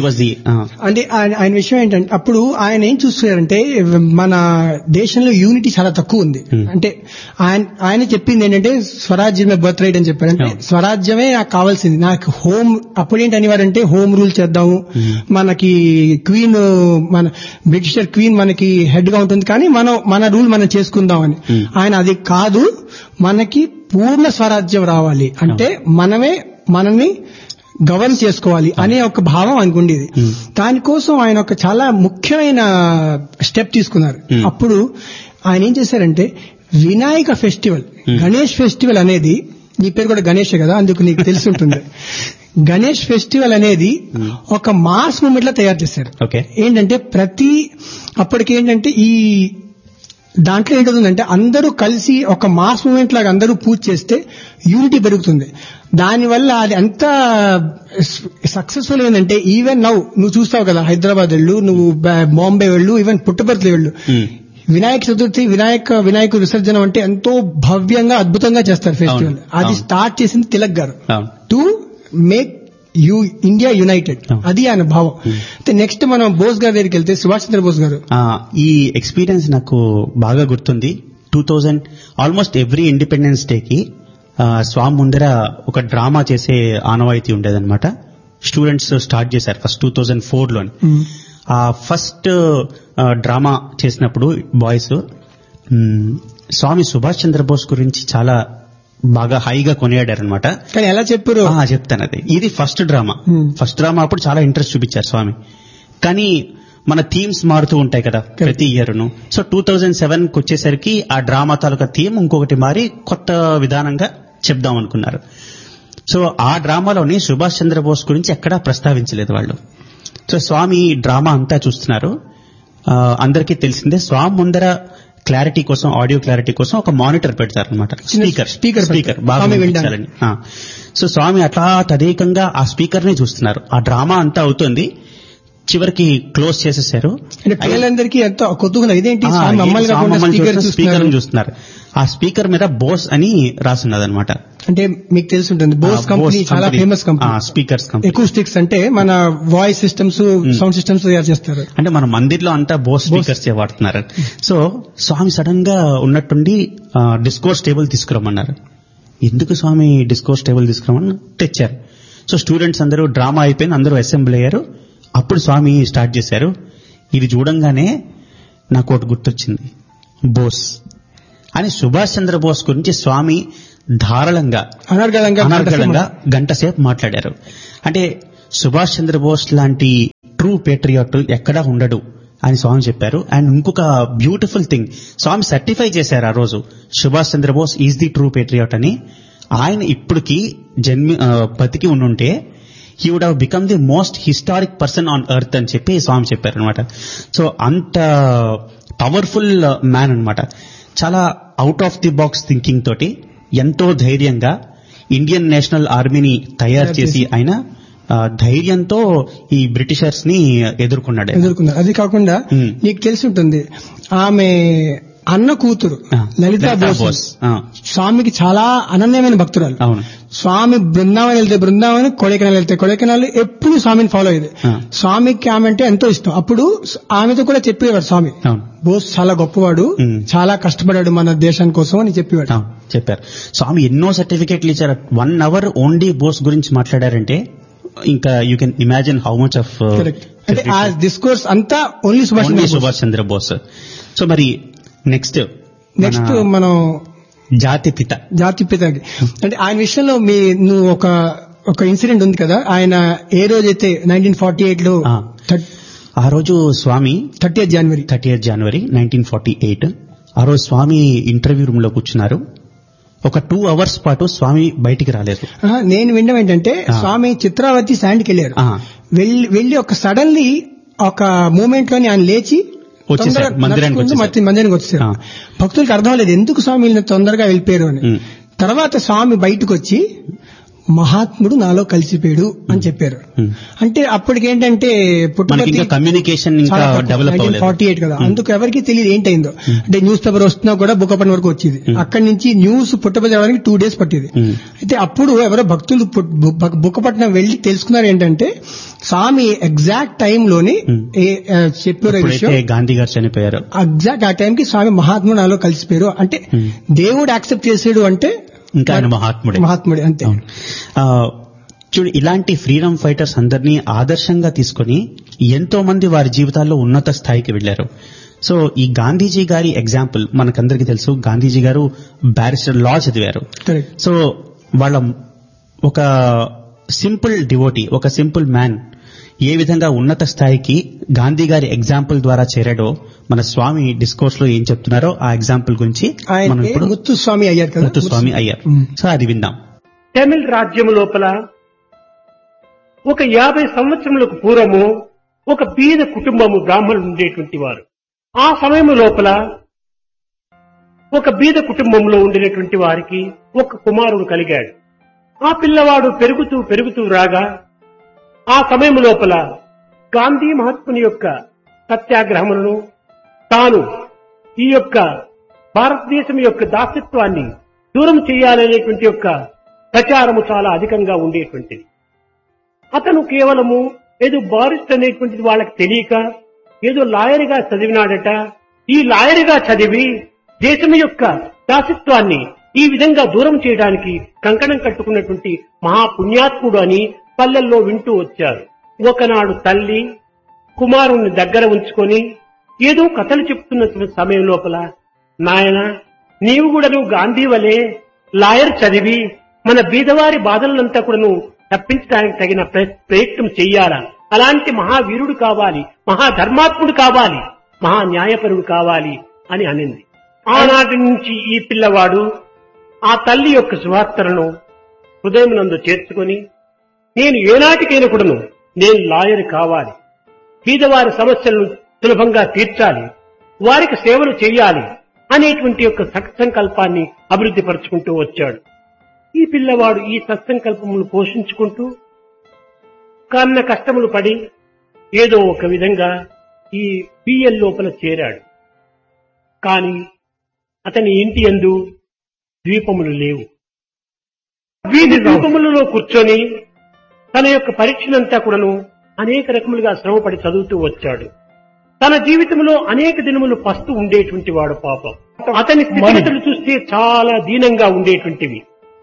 అంటే ఆయన విషయం ఏంటంటే అప్పుడు ఆయన ఏం చూస్తున్నారంటే మన దేశంలో యూనిటీ చాలా తక్కువ ఉంది. అంటే ఆయన చెప్పింది ఏంటంటే స్వరాజ్యమే బర్త్ రైట్ అని చెప్పారు. అంటే స్వరాజ్యమే నాకు కావాల్సింది, నాకు హోమ్. అప్పుడేంటి అనేవారంటే హోమ్ రూల్ చేద్దాము, మనకి క్వీన్, మన బ్రిటిషర్ క్వీన్ మనకి హెడ్ గా ఉంటుంది, కానీ మన రూల్ మనం చేసుకుందాం అని. ఆయన అది కాదు, మనకి పూర్ణ స్వరాజ్యం రావాలి, అంటే మనల్ని గవర్న్ చేసుకోవాలి అనే ఒక భావం అనుకుండేది. దానికోసం ఆయన ఒక చాలా ముఖ్యమైన స్టెప్ తీసుకున్నారు. అప్పుడు ఆయన ఏం చేశారంటే వినాయక ఫెస్టివల్, గణేష్ ఫెస్టివల్ అనేది, నీ పేరు కూడా గణేష్ కదా, అందుకు నీకు తెలిసి ఉంటుంది. గణేష్ ఫెస్టివల్ అనేది ఒక మాస్ మూమెంట్ లా తయారు చేశారు. ఏంటంటే అప్పటికి ఏంటంటే ఈ దాంట్లో ఏంటంటే అందరూ కలిసి ఒక మాస్ మూమెంట్ లాగా అందరూ పూజ చేస్తే యూనిటీ పెరుగుతుంది. దానివల్ల అది ఎంత సక్సెస్ఫుల్ ఏంటంటే ఈవెన్ నువ్వు చూస్తావు కదా, హైదరాబాద్ వెళ్ళు, నువ్వు బాంబే వెళ్ళు, ఈవెన్ పుట్టపర్తి వెళ్ళు, వినాయక చతుర్థి వినాయక విసర్జన అంటే ఎంతో భవ్యంగా అద్భుతంగా చేస్తారు ఫెస్టివల్. అది స్టార్ట్ చేసింది తిలక్ గారు టు మేక్ ఇండియా యునైటెడ్. అది ఆయన భావం. నెక్స్ట్ మనం బోస్ గారి దగ్గరికి వెళ్తే, సుభాష్ చంద్రబోస్ గారు, ఈ ఎక్స్పీరియన్స్ నాకు బాగా గుర్తుంది. 2000 ఆల్మోస్ట్ ఎవ్రీ ఇండిపెండెన్స్ డేకి స్వామి ముందర ఒక డ్రామా చేసే ఆనవాయితీ ఉండేదన్నమాట. స్టూడెంట్స్ స్టార్ట్ చేశారు ఫస్ట్ 2004లోని. ఆ ఫస్ట్ డ్రామా చేసినప్పుడు బాయ్స్ స్వామి సుభాష్ చంద్రబోస్ గురించి చాలా బాగా హైగా కొనియాడారనమాట. కానీ ఎలా చెప్పారు చెప్తాను. అది ఇది ఫస్ట్ డ్రామా అప్పుడు చాలా ఇంట్రెస్ట్ చూపించారు స్వామి. కానీ మన థీమ్స్ మారుతూ ఉంటాయి కదా ప్రతి ఇయర్ను. సో 2007కి వచ్చేసరికి ఆ డ్రామా తాలూకా థీమ్ ఇంకొకటి మారి కొత్త విధానంగా చెప్దాం అనుకున్నారు. సో ఆ డ్రామాలోని సుభాష్ చంద్రబోస్ గురించి ఎక్కడా ప్రస్తావించలేదు వాళ్ళు. సో స్వామి డ్రామా అంతా చూస్తున్నారు. అందరికీ తెలిసిందే, స్వామి ముందర క్లారిటీ కోసం, ఆడియో క్లారిటీ కోసం ఒక మానిటర్ పెడతారు అనమాట, స్పీకర్ బాగా వినిపించాలని. సో స్వామి అట్లా తదేకంగా ఆ స్పీకర్ ని చూస్తున్నారు. ఆ డ్రామా అంతా అవుతుంది, చివరికి క్లోజ్ చేసేసారు. పిల్లలందరికీ ఎంతో కొత్తగా ఇదేంటి స్పీకర్ చూస్తున్నారు. ఆ స్పీకర్ మీద బోస్ అని రాసున్నదనమాట. అంటే మీకు తెలిసి ఉంటుంది, బోస్ కంపెనీ చాలా ఫేమస్ కంపెనీ. Speakers company. ఎకూస్టిక్స్ అంటే మన వాయిస్ సిస్టమ్స్, సౌండ్ సిస్టమ్స్ తయారు చేస్తారు. అంటే మన మందిర్లో అంతా బోస్ స్పీకర్స్ వాడుతున్నారు. సో స్వామి సడన్ గా ఉన్నట్టుండి డిస్కోర్స్ టేబుల్ తీసుకురమ్మన్నారు. ఎందుకు స్వామి డిస్కోర్స్ టేబుల్ తీసుకురమ్మని తెచ్చారు. సో స్టూడెంట్స్ అందరూ డ్రామా అయిపోయింది, అందరూ అసెంబ్లీ అయ్యారు. అప్పుడు స్వామి స్టార్ట్ చేశారు. ఇది చూడంగానే నాకు ఒకటి గుర్తొచ్చింది, బోస్ అని. సుభాష్ చంద్రబోస్ గురించి స్వామి ధారాళంగా అనర్గళంగా గంట సేపు మాట్లాడారు. అంటే సుభాష్ చంద్రబోస్ లాంటి ట్రూ పేట్రియాట్ ఎక్కడా ఉండడు అని స్వామి చెప్పారు. అండ్ ఇంకొక బ్యూటిఫుల్ థింగ్, స్వామి సర్టిఫై చేశారు ఆ రోజు, Subhash Chandrabose is the true Patriot అని. ఆయన ఇప్పటికి బతికి ఉండుంటే he would have become the most historic person on earth అని చెప్పి స్వామి చెప్పారు అనమాట. సో అంత పవర్ఫుల్ మ్యాన్ అనమాట. చాలా out of the box thinking తోటి ఎంతో ధైర్యంగా ఇండియన్ నేషనల్ ఆర్మీని తయారు చేసి ఆయన ధైర్యంతో ఈ బ్రిటిషర్స్ ని ఎదుర్కొన్నారు. అది కాకుండా నీకు తెలిసి ఉంటుంది, ఆమె అన్న కూతురు లలితా బోస్ స్వామికి చాలా అనన్యమైన భక్తురాలు. స్వామి బృందావనం వెళ్తే బృందావనం, కొడైకెనాల్ వెళ్తే కొడైకెనాల్, ఎప్పుడు స్వామిని ఫాలో అయ్యేది. స్వామికి ఆమె అంటే ఎంతో ఇష్టం. అప్పుడు ఆమెతో కూడా చెప్పేవాడు స్వామి, బోస్ చాలా గొప్పవాడు, చాలా కష్టపడాడు మన దేశం కోసం అని చెప్పేవాడు. చెప్పారు స్వామి. ఎన్నో సర్టిఫికేట్లు ఇచ్చారు. 1 hour ఓన్లీ బోస్ గురించి మాట్లాడారంటే ఇంకా you can imagine how much of ఆ డిస్కోర్స్ అంతా ఓన్లీ సుభాష్ చంద్రబోస్. సో మరి నెక్స్ట్ మనం జాతిపిత అంటే ఆయన విషయంలో నువ్వు ఒక ఇన్సిడెంట్ ఉంది కదా, ఆయన ఏ రోజైతే 1948లో ఆ రోజు స్వామి 30th జనవరి 1948 ఆ రోజు స్వామి ఇంటర్వ్యూ రూమ్ లో కూర్చున్నారు. ఒక 2 hours పాటు స్వామి బయటికి రాలేదు. నేను వినడం ఏంటంటే స్వామి చిత్రావతి శాండ్కి వెళ్ళారు. వెళ్ళి ఒక సడన్లీ ఒక మూమెంట్ లోని ఆయన లేచి మందిరానికి వచ్చారు. భక్తులకు అర్థం లేదు ఎందుకు స్వామి తొందరగా వెళ్ళిపోయారు అని. తర్వాత స్వామి బయటకు వచ్చి మహాత్ముడు నాలో కలిసిపోయాడు అని చెప్పారు. అంటే అప్పటికేంటంటే కమ్యూనికేషన్ 1948 కదా, అందుకు ఎవరికి తెలియదు ఏంటైందో. అంటే న్యూస్ పేపర్ వస్తున్నా కూడా బుక్కపట్నం వరకు వచ్చేది. అక్కడి నుంచి న్యూస్ పుట్టపర్తి రావడానికి 2 days పట్టేది. అయితే అప్పుడు ఎవరో భక్తులు బుక్కపట్నం వెళ్లి తెలుసుకున్నారు ఏంటంటే స్వామి ఎగ్జాక్ట్ టైంలోని చెప్పారు విషయం, గాంధీ గారు చనిపోయారు. ఎగ్జాక్ట్ ఆ టైంకి స్వామి మహాత్ముడు నాలో కలిసిపోయారు. అంటే దేవుడు యాక్సెప్ట్ చేసాడు అంటే ఇంకా ఆయన మహాత్ముడే అంతే. చూడు, ఇలాంటి ఫ్రీడమ్ ఫైటర్స్ అందరినీ ఆదర్శంగా తీసుకుని ఎంతో మంది వారి జీవితాల్లో ఉన్నత స్థాయికి వెళ్లారు. సో ఈ గాంధీజీ గారి ఎగ్జాంపుల్ మనకందరికీ తెలుసు. గాంధీజీ గారు బ్యారిస్టర్ లా చదివారు. సో వాళ్ళ ఒక సింపుల్ డివోటీ, ఒక సింపుల్ మ్యాన్ ఏ విధంగా ఉన్నత స్థాయికి గాంధీ గారి ఎగ్జాంపుల్ ద్వారా చేరాడో మన స్వామి డిస్కోర్స్ లో ఏం చెప్తున్నారో ఆ ఎగ్జాంపుల్ గురించి మనం ఇప్పుడు ముత్తుస్వామి అయ్యారు కదా, ముత్తుస్వామి అయ్యారు. సో అది విందాం. తమిళ రాజ్యం లోపల ఒక 50 సంవత్సరములకు పూర్వము ఒక బీద కుటుంబము బ్రాహ్మణులు ఉండేటువంటి వారు. ఆ సమయం లోపల ఒక బీద కుటుంబంలో ఉండినటువంటి వారికి ఒక కుమారుడు కలిగాడు. ఆ పిల్లవాడు పెరుగుతూ పెరుగుతూ రాగా ఆ సమయం లోపల గాంధీ మహాత్ముని యొక్క సత్యాగ్రహములను తాను ఈ యొక్క భారతదేశం యొక్క దాసత్వాన్ని దూరం చేయాలనేటువంటి యొక్క ప్రచారము చాలా అధికంగా ఉండేటువంటిది. అతను కేవలము ఏదో బారిస్ట్ అనేటువంటిది వాళ్ళకి తెలియక ఏదో లాయర్గా చదివినాడట. ఈ లాయర్గా చదివి దేశం యొక్క దాసత్వాన్ని ఈ విధంగా దూరం చేయడానికి కంకణం కట్టుకున్నటువంటి మహాపుణ్యాత్ముడు అని పల్లెల్లో వింటూ వచ్చారు. ఒకనాడు తల్లి కుమారుణ్ణి దగ్గర ఉంచుకొని ఏదో కథలు చెప్తున్న సమయం లోపల, నాయన నీవు కూడాను గాంధీ వలె లాయర్ చదివి మన బీదవారి బాధలంతా కూడాను తప్పించడానికి తగిన ప్రయత్నం చెయ్యాలా, అలాంటి మహావీరుడు కావాలి, మహాధర్మాత్ముడు కావాలి, మహా న్యాయపరుడు కావాలి అని అనింది. ఆనాటి నుంచి ఈ పిల్లవాడు ఆ తల్లి యొక్క సువార్తలను హృదయమునందు చేర్చుకొని నేను ఏనాటికైనా కూడాను నేను లాయర్ కావాలి, బీదవారి సమస్యలను సులభంగా తీర్చాలి, వారికి సేవలు చేయాలి అనేటువంటి యొక్క సత్సంకల్పాన్ని అభివృద్ధి పరుచుకుంటూ వచ్చాడు. ఈ పిల్లవాడు ఈ సత్సంకల్పమును పోషించుకుంటూ కన్న కష్టములు పడి ఏదో ఒక విధంగా ఈ బిఎల్ లోపల చేరాడు. కాని అతని ఇంటి యందు ద్వీపములు లేవు. వీధి ద్వీపములలో కూర్చొని తన యొక్క పరీక్షనంతా కూడాను అనేక రకములుగా శ్రమపడి చదువుతూ వచ్చాడు. తన జీవితంలో అనేక దినములు పస్తు ఉండేటువంటి వాడు పాపం. అతని స్థితిగతులు చూస్తే చాలా దీనంగా ఉండేటువంటివి.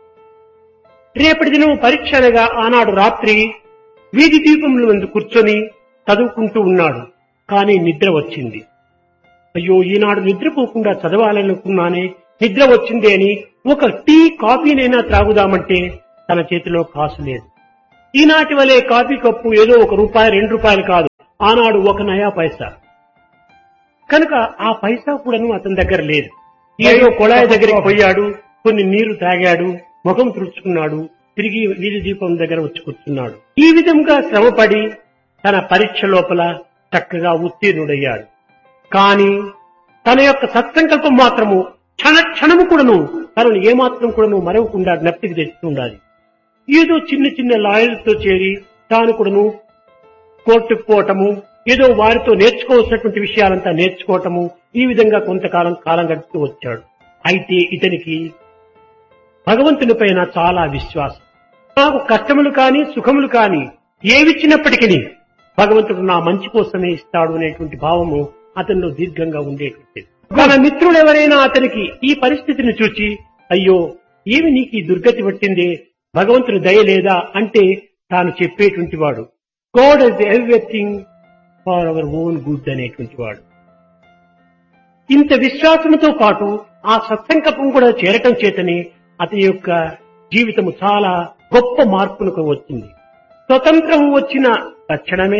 రేపటి దినం పరీక్ష అనగా ఆనాడు రాత్రి వీధి దీపముల ముందు కూర్చొని చదువుకుంటూ ఉన్నాడు. కానీ నిద్ర వచ్చింది. అయ్యో ఈనాడు నిద్రపోకుండా చదవాలనుకున్నానే, నిద్ర వచ్చింది అని ఒక టీ కాఫీనైనా త్రాగుదామంటే తన చేతిలో కాసు లేదు. ఈనాటి వలె కాఫీ కప్పు ఏదో ₹1 ₹2 కాదు, ఆనాడు 1 నయా పైసా. కనుక ఆ పైసా కూడాను అతని దగ్గర లేదు. ఏదో కొళాయి దగ్గరికి పోయాడు, కొన్ని నీరు తాగాడు, ముఖం తుడుచుకున్నాడు, తిరిగి వీధి దీపం దగ్గర వచ్చి కూర్చున్నాడు. ఈ విధంగా శ్రమపడి తన పరీక్ష లోపల చక్కగా ఉత్తీర్ణుడయ్యాడు. కానీ తన యొక్క సత్సంకల్పం మాత్రము క్షణ క్షణము కూడాను తనను ఏమాత్రం కూడాను మరవకుండా జ్ఞప్తికి తెచ్చుతుండాలి. ఏదో చిన్న చిన్న లాయర్లతో చేరి తాను కూడాను కోర్టుకు పోవటము, ఏదో వారితో నేర్చుకోవాల్సినటువంటి విషయాలంతా నేర్చుకోవటము, ఈ విధంగా కొంతకాలం గడుపుతూ వచ్చాడు. అయితే ఇతనికి భగవంతుని పైన చాలా విశ్వాసం. నాకు కష్టములు కాని సుఖములు కాని ఏవిచ్చినప్పటికీ భగవంతుడు నా మంచి కోసమే ఇస్తాడు అనేటువంటి భావము అతనిలో దీర్ఘంగా ఉండేటువంటిది. తన మిత్రులు ఎవరైనా అతనికి ఈ పరిస్థితిని చూచి అయ్యో ఏమి నీకు ఈ దుర్గతి పట్టిందే, భగవంతుని దయ లేదా అంటే తాను చెప్పేటువంటి వాడు God is everything for our own good అనేటువంటి వాడు. ఇంత విశ్వాసంతో పాటు ఆ సత్సంకల్పం కూడా చేరటం చేతనే అతని యొక్క జీవితము చాలా గొప్ప మార్పులకు వచ్చింది. స్వతంత్రం వచ్చిన తక్షణమే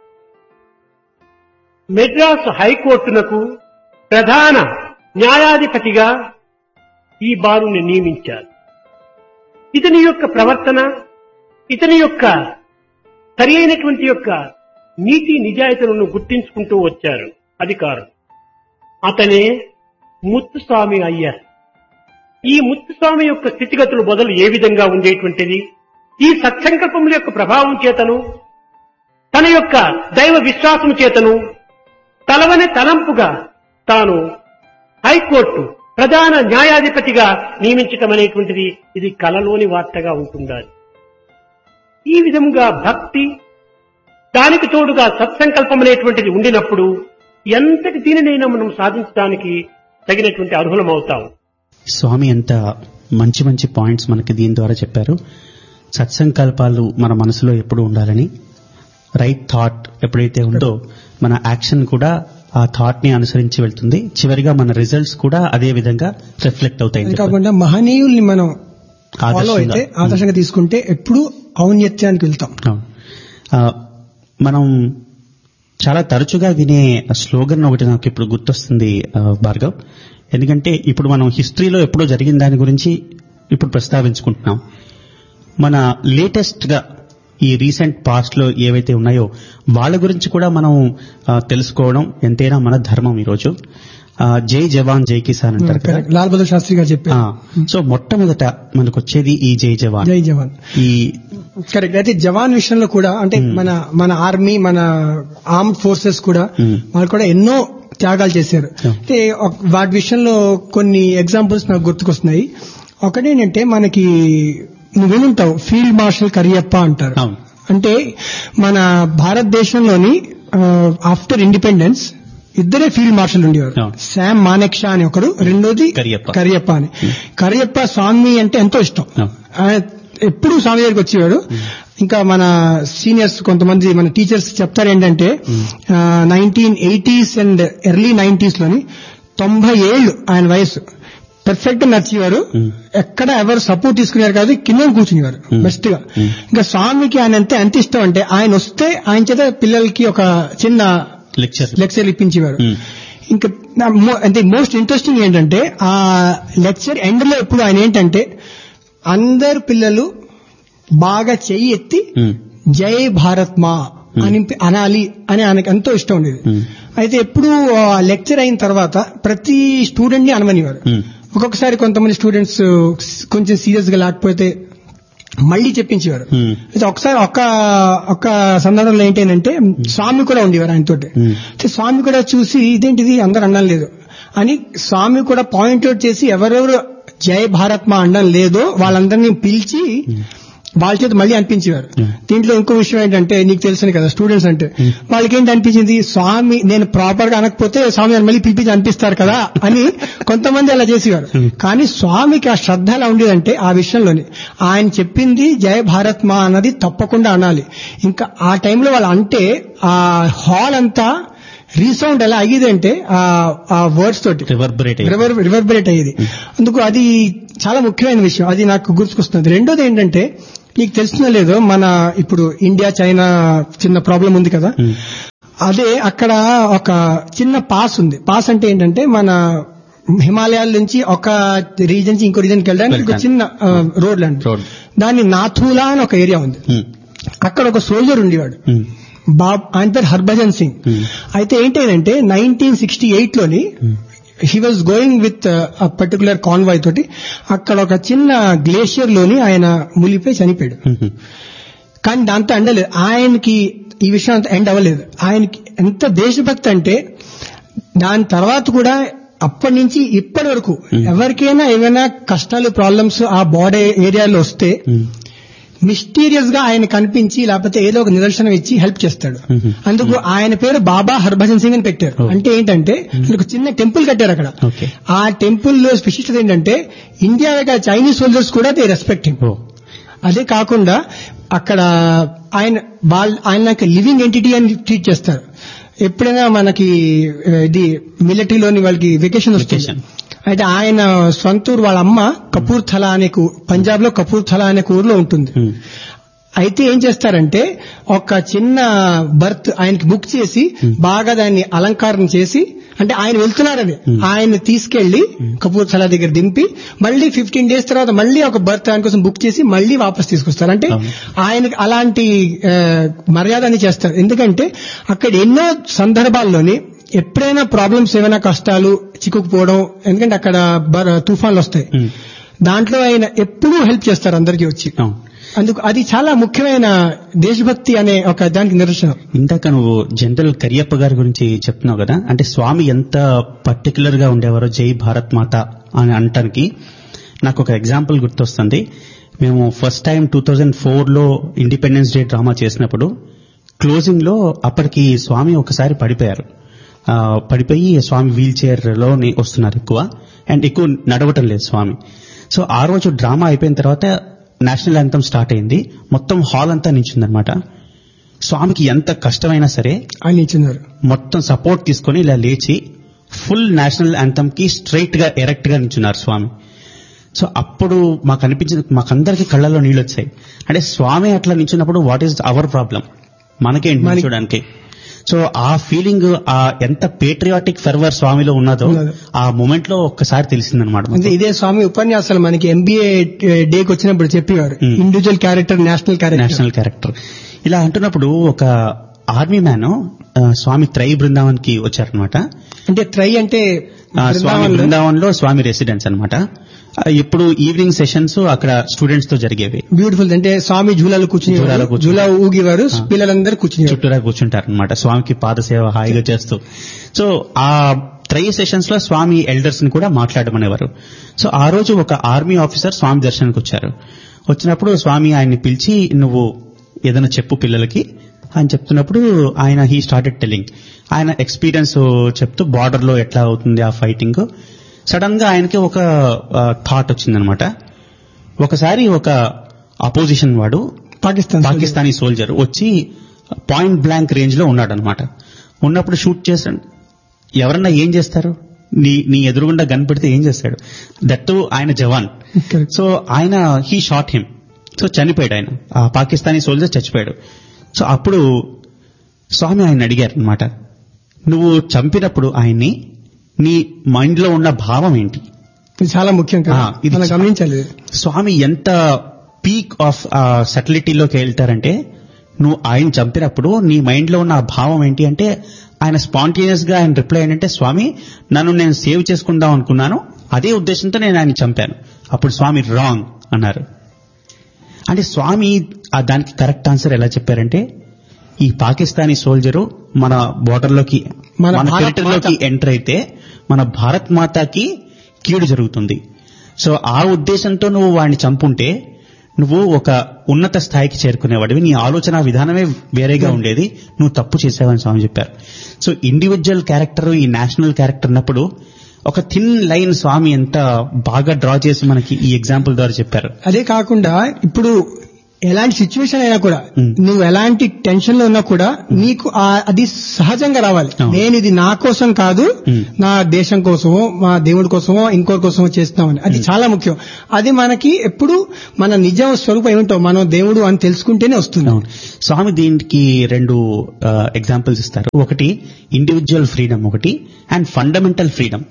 మెడ్రాస్ హైకోర్టునకు ప్రధాన న్యాయాధిపతిగా ఈ బాలుని నియమించారు. ఇతని యొక్క ప్రవర్తన, ఇతని యొక్క సరి అయినటువంటి యొక్క నీతి నిజాయితీలను గుర్తించుకుంటూ వచ్చారు అధికారులు. అతనే ముత్తుస్వామి అయ్యారు. ఈ ముత్తుస్వామి యొక్క స్థితిగతులు మొదలు ఏ విధంగా ఉండేటువంటిది, ఈ సత్సంకల్పముల యొక్క ప్రభావం చేతను తన యొక్క దైవ విశ్వాసము చేతను తలవని తలంపుగా తాను హైకోర్టు ప్రధాన న్యాయాధిపతిగా నియమించటం అనేటువంటిది ఇది కలలోని వార్తగా ఉంటుండాలి. ఈ విధంగా భక్తి దానికి తోడుగా సత్సంకల్పం అనేటువంటిది ఉండినప్పుడు ఎంతటి దీనినైనా మనం సాధించడానికి తగినటువంటి అర్హులం అవుతాం. స్వామి ఎంత మంచి మంచి పాయింట్స్ మనకి దీని ద్వారా చెప్పారు. సత్సంకల్పాలు మన మనసులో ఎప్పుడు ఉండాలని, రైట్ థాట్ ఎప్పుడైతే ఉందో మన యాక్షన్ కూడా ఆ థాట్ ని అనుసరించి వెళ్తుంది. చివరిగా మన రిజల్ట్స్ కూడా అదే విధంగా రిఫ్లెక్ట్ అవుతాయి. కాకుండా మహనీయుల్ని మనం ఆదర్శంగా తీసుకుంటే ఎప్పుడు ఔన్నత్యానికి వెళ్తాం. మనం చాలా తరచుగా వినే స్లోగన్ ఒకటి నాకు ఇప్పుడు గుర్తొస్తుంది భార్గవ్. ఎందుకంటే ఇప్పుడు మనం హిస్టరీలో ఎప్పుడో జరిగిన దాని గురించి ఇప్పుడు ప్రస్తావించుకుంటున్నాం. మన లేటెస్ట్ గా ఈ రీసెంట్ పాస్ట్ లో ఏవైతే ఉన్నాయో వాళ్ళ గురించి కూడా మనం తెలుసుకోవడం ఎంతైనా మన ధర్మం. ఈరోజు జై జవాన్ జై కిసాన్ అంటారు కదా, లాల్ బహదూర్ శాస్త్రి గారు చెప్పారు. సో మొట్టమొదట మనకు వచ్చేది ఈ జై జవాన్. జై జవాన్ ఈ కరెక్ట్. అయితే జవాన్ విషయంలో కూడా అంటే మన ఆర్మీ, మన ఆర్మ్డ్ ఫోర్సెస్ కూడా వాళ్ళు కూడా ఎన్నో త్యాగాలు చేశారు. అంటే వాటి విషయంలో కొన్ని ఎగ్జాంపుల్స్ నాకు గుర్తుకొస్తున్నాయి. ఒకటేంటంటే మనకి నువ్వు వినుంటావు ఫీల్డ్ మార్షల్ కరియప్ప అంటారు. అంటే మన భారతదేశంలోని ఆఫ్టర్ ఇండిపెండెన్స్ ఇద్దరే ఫీల్డ్ మార్షల్ ఉండేవారు. శామ్ మానెక్షా అని ఒకరు, రెండోది కరియప్ప అని. కరియప్ప స్వామి అంటే ఎంతో ఇష్టం. ఎప్పుడు స్వామి దగ్గరికి వచ్చేవాడు. ఇంకా మన సీనియర్స్ కొంతమంది మన టీచర్స్ చెప్తారు ఏంటంటే 1980s అండ్ ఎర్లీ 90s లోని 90 ఏళ్లు ఆయన వయసు పర్ఫెక్ట్ గా నడిచేవారు. ఎక్కడ ఎవరు సపోర్ట్ తీసుకునేవారు కాదు, కింద కూర్చునేవారు బెస్ట్ గా. ఇంకా స్వామికి ఆయన ఎంత ఇష్టం అంటే ఆయన వస్తే ఆయన చేత పిల్లలకి ఒక చిన్న లెక్చర్ ఇప్పించేవారు. ఇంకా అంటే మోస్ట్ ఇంట్రెస్టింగ్ ఏంటంటే ఆ లెక్చర్ ఎండ్ లో ఎప్పుడు ఆయన ఏంటంటే అందరు పిల్లలు బాగా చెయ్యి ఎత్తి జై భారత్ మా అని అనాలి అని ఆయనకు ఎంతో ఇష్టం ఉండేది. అయితే ఎప్పుడు లెక్చర్ అయిన తర్వాత ప్రతి స్టూడెంట్ ని అనమనివారు. ఒక్కొక్కసారి కొంతమంది స్టూడెంట్స్ కొంచెం సీరియస్ గా లేకపోతే మళ్లీ చెప్పించేవారు. అయితే ఒకసారి ఒక్క సందర్భంలో ఏంటంటే స్వామి కూడా ఉండేవారు ఆయనతోటి. స్వామి కూడా చూసి ఇదేంటిది అందరు అనడం లేదు అని స్వామి కూడా పాయింట్ అవుట్ చేసి ఎవరెవరు జై భారత్ మా అనడం లేదో వాళ్ళందరినీ పిలిచి వాళ్ళ చేత మళ్ళీ అనిపించేవారు. దీంట్లో ఇంకో విషయం ఏంటంటే నీకు తెలిసిన కదా స్టూడెంట్స్ అంటే వాళ్ళకి ఏంటి అనిపించింది, స్వామి నేను ప్రాపర్ గా అనకపోతే స్వామి మళ్ళీ పిలిపించి అనిపిస్తారు కదా అని కొంతమంది అలా చేసేవారు. కానీ స్వామికి ఆ శ్రద్ధ ఎలా ఉండేదంటే ఆ విషయంలోని ఆయన చెప్పింది జయ భారత్ మా అన్నది తప్పకుండా అనాలి. ఇంకా ఆ టైంలో వాళ్ళు అంటే ఆ హాల్ అంతా రీసౌండ్ ఎలా అయ్యేదంటే ఆ వర్డ్స్ తోటి రివర్బరేట్ అయ్యేది. అందుకు అది చాలా ముఖ్యమైన విషయం, అది నాకు గుర్తుకొస్తుంది. రెండోది ఏంటంటే నీకు తెలిసినా లేదో మన ఇప్పుడు ఇండియా చైనా చిన్న ప్రాబ్లం ఉంది కదా, అదే అక్కడ ఒక చిన్న పాస్ ఉంది. పాస్ అంటే ఏంటంటే మన హిమాలయాల నుంచి ఒక రీజన్ నుంచి ఇంకో రీజన్కి వెళ్ళడానికి ఒక చిన్న రోడ్ లాంటి, దాన్ని నాథూలా అని ఒక ఏరియా ఉంది. అక్కడ ఒక సోల్జర్ ఉండేవాడు, ఆయన పేరు హర్భజన్ సింగ్. అయితే ఏంటంటే 1968 లోని he was going with particular convoy తోటి అక్కడ ఒక చిన్న గ్లేషియర్ లోని ఆయన మునిగిపోయి చనిపోయాడు. కానీ దాంతో ఎండలేదు ఆయనకి, ఈ విషయం అంతా ఎండ్ అవ్వలేదు. ఆయనకి ఎంత దేశభక్తి అంటే దాని తర్వాత కూడా అప్పటి నుంచి ఇప్పటి వరకు ఎవరికైనా ఏమైనా కష్టాలు ప్రాబ్లమ్స్ ఆ బాడీ ఏరియాలో వస్తే మిస్టీరియస్ గా ఆయన కనిపించి లేకపోతే ఏదో ఒక నిదర్శనం ఇచ్చి హెల్ప్ చేస్తాడు. అందుకు ఆయన పేరు బాబా హర్భజన్ సింగ్ అని పెట్టారు. అంటే ఏంటంటే ఒక చిన్న టెంపుల్ కట్టారు అక్కడ. ఆ టెంపుల్ లో స్పెషలిస్ట్ ఏంటంటే ఇండియా చైనీస్ సోల్జర్స్ కూడా దే రెస్పెక్ట్ హిమ్. అదే కాకుండా అక్కడ ఆయన లివింగ్ ఎంటిటీ అని ట్రీట్ చేస్తారు. ఎప్పుడైనా మనకి ఇది మిలిటరీలోని వాళ్ళకి వెకేషన్ వస్తుంది, అయితే ఆయన సొంతూరు వాళ్ళ అమ్మ కపూర్థలా అనే పంజాబ్ లో కపూర్థలా అనే ఊర్లో ఉంటుంది. అయితే ఏం చేస్తారంటే ఒక చిన్న బర్త్ ఆయనకి బుక్ చేసి బాగా దాన్ని అలంకారం చేసి, అంటే ఆయన వెళ్తున్నారని ఆయన తీసుకెళ్లి కపూర్థలా దగ్గర దింపి మళ్ళీ 15 days తర్వాత మళ్ళీ ఒక బర్త్ ఆయన కోసం బుక్ చేసి మళ్ళీ వాపస్ తీసుకొస్తారు. అంటే ఆయనకి అలాంటి మర్యాదని చేస్తారు. ఎందుకంటే అక్కడ ఎన్నో సందర్భాల్లోని ఎప్పుడైనా ప్రాబ్లమ్స్ ఏమైనా కష్టాలు చిక్కుకుపోవడం, ఎందుకంటే అక్కడ తుఫాన్లు వస్తాయి, దాంట్లో ఆయన ఎప్పుడూ హెల్ప్ చేస్తారు అందరికీ వచ్చి. అందుకు అది చాలా ముఖ్యమైన దేశభక్తి అనే ఒక దానికి నిదర్శనం. ఇందాక నువ్వు జనరల్ కరియప్ప గారి గురించి చెప్తున్నావు కదా, అంటే స్వామి ఎంత పర్టికులర్ గా ఉండేవారో జై భారత్ మాత అని అనటానికి నాకు ఒక ఎగ్జాంపుల్ గుర్తొస్తుంది. మేము first time 2004లో independence day drama చేసినప్పుడు క్లోజింగ్ లో అప్పటికి స్వామి ఒకసారి పడిపోయి స్వామి వీల్ చైర్ లో వస్తున్నారు ఎక్కువ, అండ్ ఎక్కువ నడవటం లేదు స్వామి. సో ఆ రోజు డ్రామా అయిపోయిన తర్వాత నేషనల్ యాంథమ్ స్టార్ట్ అయింది, మొత్తం హాల్ అంతా నించుందనమాట. స్వామికి ఎంత కష్టమైనా సరే ఆయన నించున్నారు, మొత్తం సపోర్ట్ తీసుకొని ఇలా లేచి ఫుల్ నేషనల్ యాంథమ్ కి స్ట్రైట్ గా ఎరెక్ట్ గా నించున్నారు స్వామి. సో అప్పుడు మాకు అనిపించింది, మాకందరికి కళ్ళల్లో నీళ్ళు వచ్చాయి. అంటే స్వామి అట్లా నించున్నప్పుడు వాట్ ఈస్ అవర్ ప్రాబ్లం? మనకేంటి చూడడానికి. సో ఆ ఫీలింగ్, ఆ ఎంత పేట్రియాటిక్ ఫెర్వర్ స్వామిలో ఉన్నదో ఆ మూమెంట్ లో ఒక్కసారి తెలిసిందనమాట. అంటే ఇదే స్వామి ఉపన్యాసాలు మనకి MBA డేకి వచ్చినప్పుడు చెప్పేవారు, ఇండివిజువల్ క్యారెక్టర్, నేషనల్ క్యారెక్టర్. ఇలా అంటున్నప్పుడు ఒక ఆర్మీ మ్యాన్ స్వామి త్రై బృందావన్ కి వచ్చారనమాట. అంటే త్రై అంటే స్వామి బృందావన్ లో స్వామి రెసిడెన్స్ అనమాట. ఎప్పుడు ఈవినింగ్ సెషన్స్ అక్కడ స్టూడెంట్స్ తో జరిగేవి. బ్యూటిఫుల్. అంటే స్వామి జూలా ఊగేవారు, పిల్లలందరూ చుట్టూరా కూర్చుంటారు అనమాట, స్వామికి పాదసేవ హాయిగా చేస్తూ. సో ఆ త్రై సెషన్స్ లో స్వామి ఎల్డర్స్ ని కూడా మాట్లాడమనేవారు. సో ఆ రోజు ఒక ఆర్మీ ఆఫీసర్ స్వామి దర్శనానికి వచ్చారు. వచ్చినప్పుడు స్వామి ఆయన్ని పిలిచి, నువ్వు ఏదైనా చెప్పు పిల్లలకి అని చెప్తున్నప్పుడు ఆయన హీ స్టార్టెడ్ టెల్లింగ్, ఆయన ఎక్స్పీరియన్స్ చెప్తూ బార్డర్ లో ఎట్లా అవుతుంది ఆ ఫైటింగ్. సడన్ గా ఆయనకి ఒక థాట్ వచ్చిందనమాట. ఒకసారి ఒక అపోజిషన్ వాడు పాకిస్తానీ సోల్జర్ వచ్చి పాయింట్ బ్లాంక్ రేంజ్ లో ఉన్నాడనమాట. ఉన్నప్పుడు షూట్ చేశాడు. ఎవరన్నా ఏం చేస్తారు, నీ ఎదురుగుండా గన్ పెడితే ఏం చేస్తాడు, దట్టు ఆయన జవాన్. సో ఆయన హీ షాట్ హిమ్. సో చనిపోయాడు ఆయన, ఆ పాకిస్తానీ సోల్జర్ చచ్చిపోయాడు. సో అప్పుడు స్వామి ఆయన అడిగారు అనమాట, నువ్వు చంపినప్పుడు ఆయన్ని నీ మైండ్ లో ఉన్న భావం ఏంటి? ఇది చాలా ముఖ్యం కదా, ఇది గమనించాలి. స్వామి ఎంత పీక్ ఆఫ్ సటిలిటీలోకి వెళ్తారంటే, నువ్వు ఆయన చంపినప్పుడు నీ మైండ్ లో ఉన్న ఆ భావం ఏంటి అంటే, ఆయన స్పాంటేనియస్ గా ఆయన రిప్లై ఏంటంటే, స్వామి నన్ను నేను సేవ్ చేసుకుందాం అనుకున్నాను, అదే ఉద్దేశంతో నేను ఆయన చంపాను. అప్పుడు స్వామి రాంగ్ అన్నారు. అంటే స్వామి దానికి కరెక్ట్ ఆన్సర్ ఎలా చెప్పారంటే, ఈ పాకిస్తానీ సోల్జరు మన బోర్డర్లోకి, మన టెరిటరీలోకి ఎంటర్ అయితే మన భారత్ మాతాకి కీడు జరుగుతుంది. సో ఆ ఉద్దేశంతో నువ్వు వాడిని చంపుంటే నువ్వు ఒక ఉన్నత స్థాయికి చేరుకునేవాడివి, నీ ఆలోచన విధానమే వేరేగా ఉండేది, నువ్వు తప్పు చేసావని స్వామి చెప్పారు. సో ఇండివిజువల్ క్యారెక్టర్, ఈ నేషనల్ క్యారెక్టర్ అన్నప్పుడు ఒక థిన్ లైన్ స్వామి ఎంత బాగా డ్రా చేసి మనకి ఈ ఎగ్జాంపుల్ ద్వారా చెప్పారు. అదే కాకుండా ఇప్పుడు ఎలాంటి సిచ్యువేషన్ అయినా కూడా, నువ్వు ఎలాంటి టెన్షన్ లో ఉన్నా కూడా నీకు అది సహజంగా రావాలి. నేను ఇది నా కోసం కాదు, నా దేశం కోసమో మా దేవుడి కోసమో ఇంకోరి కోసమో చేస్తున్నామని, అది చాలా ముఖ్యం. అది మనకి ఎప్పుడు మన నిజం స్వరూపం ఏమిటో మనం దేవుడు అని తెలుసుకుంటేనే వస్తున్నాం. స్వామి దీనికి రెండు ఎగ్జాంపుల్స్ ఇస్తారు. ఒకటి ఇండివిజువల్ ఫ్రీడమ్, ఒకటి అండ్ ఫండమెంటల్ ఫ్రీడమ్.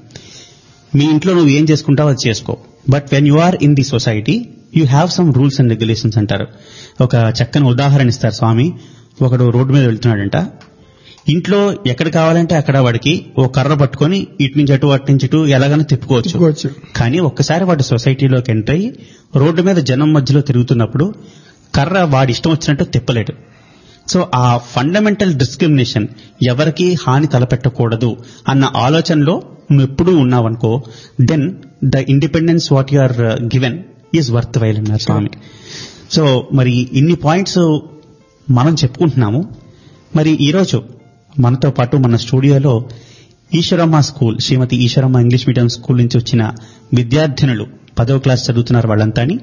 మీ ఇంట్లో నువ్వు ఏం చేసుకుంటావో అది చేసుకో, but when you are in the society you have some rules and regulations అంటారు. ఒక చక్కని ఉదాహరణ ఇస్తారు స్వామి. ఒకడు రోడ్డు మీద వెళ్తున్నాడంట, ఇంట్లో ఎక్కడ కావాలంటే అక్కడ వాడికి ఓ కర్ర పట్టుకొని ఇటు నుంచి అటు అటు నుంచి ఇటు ఎలాగైనా తిప్పుకోవచ్చు. కానీ ఒక్కసారి వాడు సొసైటీలోకి ఎంటర్ అయ్యి రోడ్డు మీద జనం మధ్యలో తిరుగుతున్నప్పుడు కర్ర వాడి ఇష్టం వచ్చినట్టు తిప్పలేడు. సో ఆ ఫండమెంటల్ డిస్క్రిమినేషన్, ఎవరికి హాని తలపెట్టకూడదు అన్న ఆలోచనలో నువ్వు ఎప్పుడూ ఉన్నావనుకో, then the independence what you are given is worth while అన్నారు స్వామి. సో మరి ఇన్ని పాయింట్స్ మనం చెప్పుకుంటున్నాము. మరి ఈరోజు మనతో పాటు మన స్టూడియోలో ఈశ్వరమ్మ స్కూల్, శ్రీమతి ఈశ్వరమ్మ ఇంగ్లీష్ మీడియం స్కూల్ నుంచి వచ్చిన విద్యార్థినులు 10వ క్లాస్ చదువుతున్నారు వాళ్ళంతాని.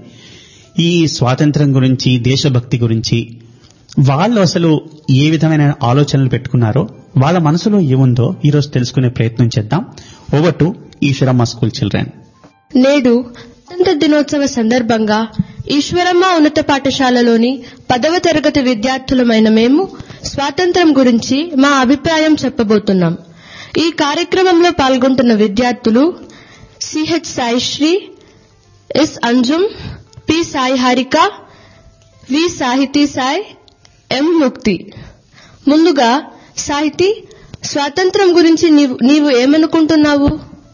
ఈ స్వాతంత్ర్యం గురించి, దేశభక్తి గురించి వాళ్ళు అసలు ఏ విధమైన ఆలోచనలు పెట్టుకున్నారో, వాళ్ళ మనసులో ఏముందో ఈరోజు తెలుసుకునే ప్రయత్నం చేద్దాం. Over to Eshwaramma school children. నేడు స్వాతంత్ర దినోత్సవ సందర్భంగా ఈశ్వరమ్మ ఉన్నత పాఠశాలలోని 10వ తరగతి విద్యార్థులమైన మేము స్వాతంత్ర్యం గురించి మా అభిప్రాయం చెప్పబోతున్నాం. ఈ కార్యక్రమంలో పాల్గొంటున్న విద్యార్థులు CH Saisri, yes Anjum, P Sai Harika, వి సాహితీ సాయి, ఎం ముక్తి. ముందుగా సాహితీ, స్వాతంత్ర్యం గురించి నీవు ఏమనుకుంటున్నావు?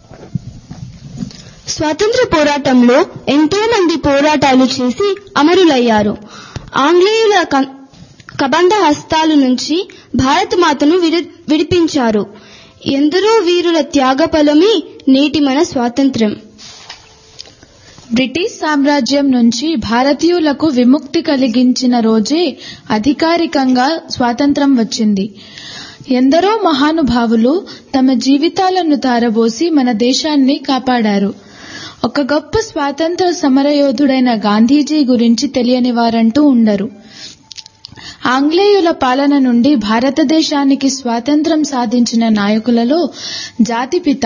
స్వాతంత్ర పోరాటంలో ఎంతో మంది పోరాటాలు చేసి అమరులయ్యారు. ఆంగ్లేయుల కబంధ హస్తాల నుంచి భారత మాతను విడిపించారు. ఎందరో వీరుల త్యాగ ఫలమే నేటి మన స్వాతంత్ర్యం. బ్రిటిష్ సామ్రాజ్యం నుంచి భారతీయులకు విముక్తి కలిగించిన రోజే అధికారికంగా స్వాతంత్ర్యం వచ్చింది. ఎందరో మహానుభావులు తమ జీవితాలను ధారబోసి మన దేశాన్ని కాపాడారు. ఒక గొప్ప స్వాతంత్ర సమరయోధుడైన గాంధీజీ గురించి తెలియని వారంటూ ఉండరు. ఆంగ్లేయుల పాలన నుండి భారతదేశానికి స్వాతంత్ర్యం సాధించిన నాయకులలో జాతిపిత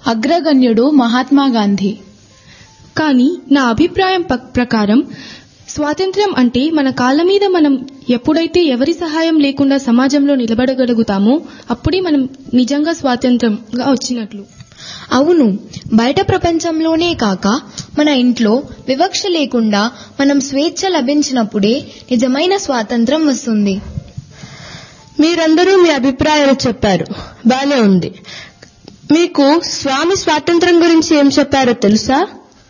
అగ్రగణ్యుడు మహాత్మా గాంధీ. కానీ నా అభిప్రాయం ప్రకారం స్వాతంత్ర్యం అంటే మన కాళ్ళ మీద మనం ఎప్పుడైతే ఎవరి సహాయం లేకుండా సమాజంలో నిలబడగలుగుతామో అప్పుడే మనం నిజంగా స్వాతంత్రంగా వచ్చినట్లు. అవును, బయట ప్రపంచంలోనే కాక మన ఇంట్లో వివక్ష లేకుండా మనం స్వేచ్ఛ లభించినప్పుడే నిజమైన స్వాతంత్ర్యం వస్తుంది. మీరందరూ మీ అభిప్రాయాలు చెప్పారు, బానే ఉంది. మీకు స్వామి స్వాతంత్ర్యం గురించి ఏం చెప్పారో తెలుసా?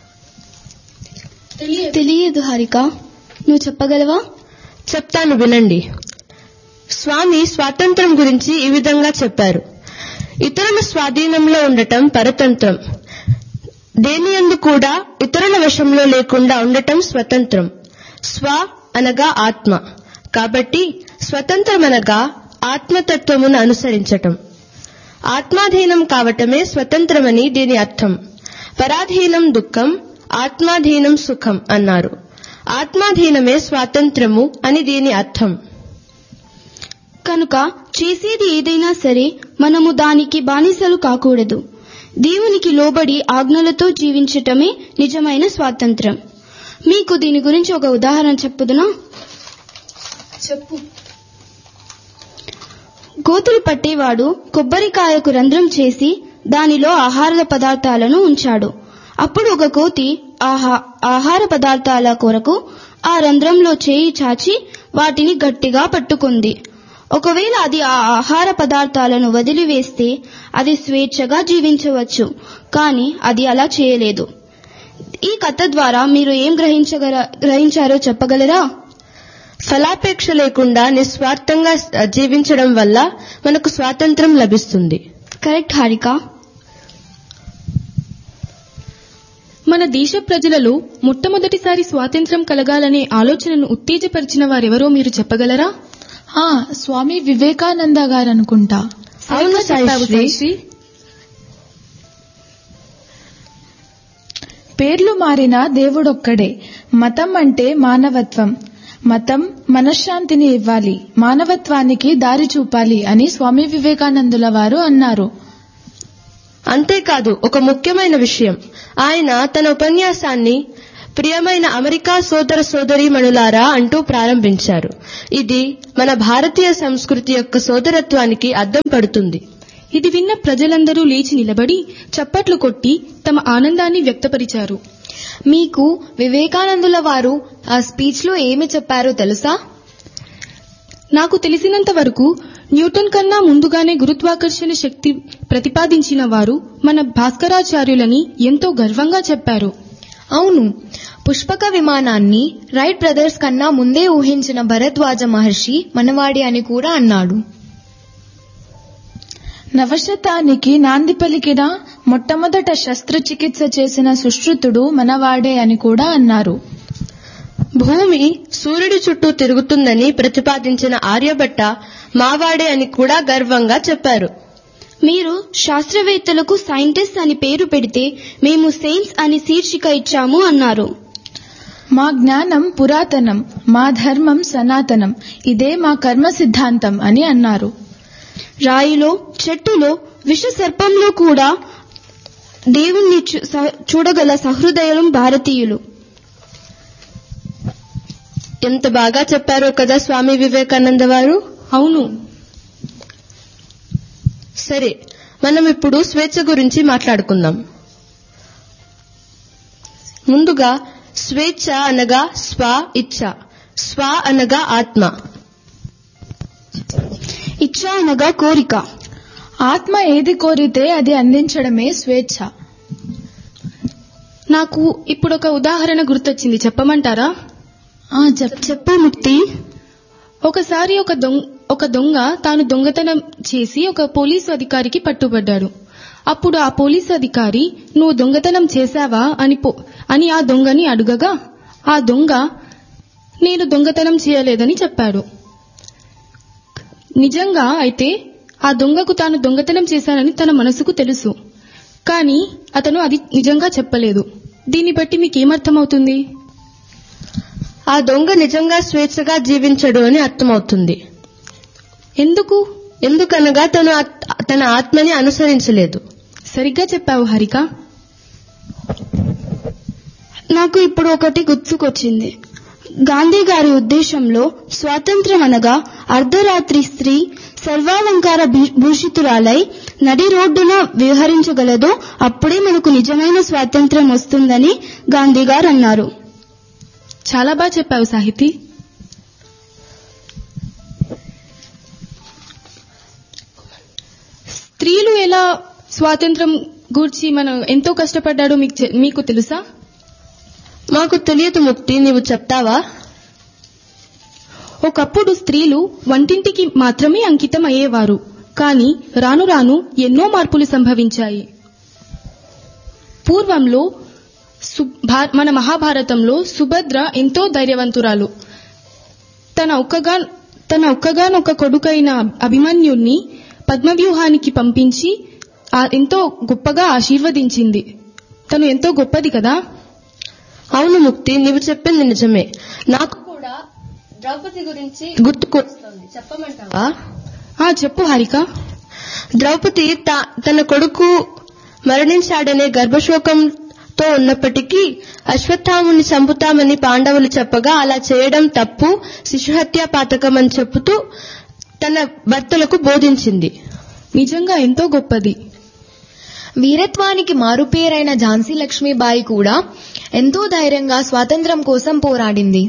తెలియదు హారిక, నువ్వు చెప్పగలవా? చెప్తాను, వినండి. స్వామి స్వాతంత్ర్యం గురించి ఈ విధంగా చెప్పారు: ఇతరుల స్వాధీనంలో ఉండటం పరతంత్రం, దేనియందు కూడా ఇతరుల వశంలో లేకుండా ఉండటం స్వతంత్రం. స్వ అనగా ఆత్మ, కాబట్టి స్వతంత్రం అనగా ఆత్మతత్వమును అనుసరించటం. ఆత్మాధీనం కావటమే స్వతంత్రమని దీని అర్థం. పరాధీనం దుఃఖం, ఆత్మాధీనం సుఖం అన్నారు. ఆత్మాధీనమే స్వాతంత్రము అని దీని అర్థం. కనుక చేసేది ఏదైనా సరే మనము దానికి బానిసలు కాకూడదు. దేవునికి లోబడి ఆజ్ఞలతో జీవించటమే నిజమైన స్వాతంత్ర్యం. మీకు దీని గురించి ఒక ఉదాహరణ చెప్పుదునా? చెప్పు. గోతులు పట్టేవాడు కొబ్బరికాయకు రంధ్రం చేసి దానిలో ఆహార పదార్థాలను ఉంచాడు. అప్పుడు ఒక కోతి ఆహార పదార్థాల కొరకు ఆ రంధ్రంలో చేయి చాచి వాటిని గట్టిగా పట్టుకుంది. ఒకవేళ అది ఆ ఆహార పదార్థాలను వదిలివేస్తే అది స్వేచ్ఛగా జీవించవచ్చు, కానీ అది అలా చేయలేదు. ఈ కథ ద్వారా మీరు ఏం గ్రహించారో చెప్పగలరా? ఫలాపేక్ష లేకుండా నిస్వార్థంగా జీవించడం వల్ల మనకు స్వాతంత్ర్యం లభిస్తుంది. కరెక్ట్ హారిక. మన దేశ ప్రజలలో మొట్టమొదటిసారి స్వాతంత్ర్యం కలగాలనే ఆలోచనను ఉత్తేజపరిచిన వారెవరో మీరు చెప్పగలరా? స్వామి వివేకానంద గారు అనుకుంటా. అవును సాయిశ్రీ. పేర్లు మారిన దేవుడొక్కడే. మతం అంటే మానవత్వం. మతం మనశ్శాంతిని ఇవ్వాలి, మానవత్వానికి దారి చూపాలి అని స్వామి వివేకానందుల వారు అన్నారు. అంతేకాదు, ఒక ముఖ్యమైన విషయం, ఆయన తన ఉపన్యాసాన్ని ప్రియమైన అమెరికా సోదర సోదరీమణులారా అంటూ ప్రారంభించారు. ఇది మన భారతీయ సంస్కృతి యొక్క సోదరత్వానికి అద్దం పడుతుంది. ఇది విన్న ప్రజలందరూ లేచి నిలబడి చప్పట్లు కొట్టి తమ ఆనందాన్ని వ్యక్తపరిచారు. మీకు వివేకానందుల వారు ఆ స్పీచ్ లో ఏమి చెప్పారో తెలుసా? నాకు తెలిసినంత వరకు న్యూటన్ కన్నా ముందుగానే గురుత్వాకర్షణ శక్తి ప్రతిపాదించిన వారు మన భాస్కరాచార్యులని ఎంతో గర్వంగా చెప్పారు. అవును, పుష్పక విమానాన్ని రైట్ బ్రదర్స్ కన్నా ముందే ఊహించిన భరద్వాజ మహర్షి మనవాడి అని కూడా అన్నాడు. నవశతానికి నాంది పలికిన మొట్టమొదట శస్త్రచికిత్స చేసిన సుశ్రుతుడు మనవాడే అని కూడా అన్నారు. భూమి సూర్యుడి చుట్టూ తిరుగుతుందని ప్రతిపాదించిన ఆర్యభట్ట మావాడే అని కూడా గర్వంగా చెప్పారు. మీరు శాస్త్రవేత్తలకు సైంటిస్ట్ అని పేరు పెడితే మేము సైన్స్ అని శీర్షిక ఇచ్చాము అన్నారు. మా జ్ఞానం పురాతనం, మా ధర్మం సనాతనం, ఇదే మా కర్మ సిద్ధాంతం అని అన్నారు. రాయిలో, చెట్టులో, విష సర్పంలో కూడా దేవుణ్ణి చూడగల సహృదయం భారతీయులు. ఎంత బాగా చెప్పారో కదా స్వామి వివేకానంద వారు. అవును. సరే, మనం ఇప్పుడు స్వేచ్ఛ గురించి మాట్లాడుకుందాం. ముందుగా స్వేచ్ఛ అనగా స్వ ఇచ్ఛ, స్వ అనగా ఆత్మ, ఇచ్ఛ అనగా కోరిక. ఆత్మ ఏది కోరితే అది అందించడమే స్వేచ్ఛ. నాకు ఇప్పుడు ఒక ఉదాహరణ గుర్తొచ్చింది, చెప్పమంటారా? చెప్పు ముక్తి. ఒకసారి ఒక దొంగ తాను దొంగతనం చేసి ఒక పోలీసు అధికారికి పట్టుబడ్డాడు. అప్పుడు ఆ పోలీసు అధికారి, నువ్వు దొంగతనం చేశావా అని ఆ దొంగని అడుగగా ఆ దొంగ, నేను దొంగతనం చేయలేదని చెప్పాడు. నిజంగా అయితే ఆ దొంగకు తాను దొంగతనం చేశానని తన మనసుకు తెలుసు, కానీ అతను అది నిజంగా చెప్పలేదు. దీన్ని బట్టి మీకేమర్థమవుతుంది? ఆ దొంగ నిజంగా స్వేచ్ఛగా జీవించడు అని అర్థమవుతుంది. ఎందుకనగా తన ఆత్మని అనుసరించలేదు. సరిగ్గా చెప్పావు హారిక. నాకు ఇప్పుడు ఒకటి గుర్తుకొచ్చింది. గాంధీ గారి ఉద్దేశంలో స్వాతంత్ర్యం అనగా అర్ధరాత్రి స్త్రీ సర్వాలంకార భూషితురాలై నడి రోడ్డున విహరించగలదో అప్పుడే మనకు నిజమైన స్వాతంత్ర్యం వస్తుందని గాంధీ గారు అన్నారు. చాలా బాగా చెప్పావు సాహితీ. స్త్రీలు ఎలా స్వాతంత్రం గూర్చి మనం ఎంతో కష్టపడ్డాడో మీకు తెలుసా? మాకు తెలియదు ముక్తి, నీవు చెప్తావా? ఒకప్పుడు స్త్రీలు వంటింటికి మాత్రమే అంకితం అయ్యేవారు. కానీ రాను రాను ఎన్నో మార్పులు సంభవించాయి. పూర్వంలో మన మహాభారతంలో సుభద్ర ఎంతో ధైర్యవంతురాలు. తన ఒక్కగానొక్క కొడుకైన అభిమన్యుణ్ణి పద్మవ్యూహానికి పంపించి ఎంతో గొప్పగా ఆశీర్వదించింది. తను ఎంతో గొప్పది కదా? అవును ముక్తి, నీవు చెప్పింది నిజమే. నాకు కూడా ద్రౌపది గురించి గుర్తుకొస్తుంది, చెప్పమంటావా? చెప్పు హారిక. ద్రౌపది తన కొడుకు మరణించాడనే గర్భశోకంతో ఉన్నప్పటికీ అశ్వత్థాముని చంపుతామని పాండవులు చెప్పగా అలా చేయడం తప్పు, శిశుహత్యా పాతకం అని చెబుతూ తన భర్తలకు బోధించింది. నిజంగా ఎంతో గొప్పది. వీరత్వానికి మారుపేరైన ఝాన్సీ లక్ష్మీబాయి కూడా ఎంతో ధైర్యంగా స్వాతంత్ర్యం కోసం పోరాడింది.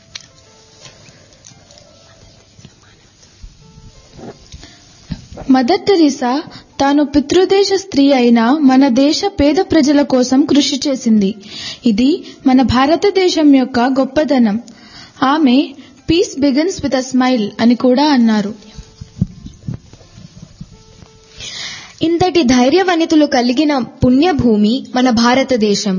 మదర్ టెరిసా తాను పితృదేశ స్త్రీ అయిన మన దేశ పేద ప్రజల కోసం కృషి చేసింది. ఇది మన భారతదేశం యొక్క గొప్పదనం. ఆమె piece begins with a smile అని కూడా అన్నారు. ఇంతటి ధైర్యవనితులు కలిగిన పుణ్యభూమి మన భారతదేశం.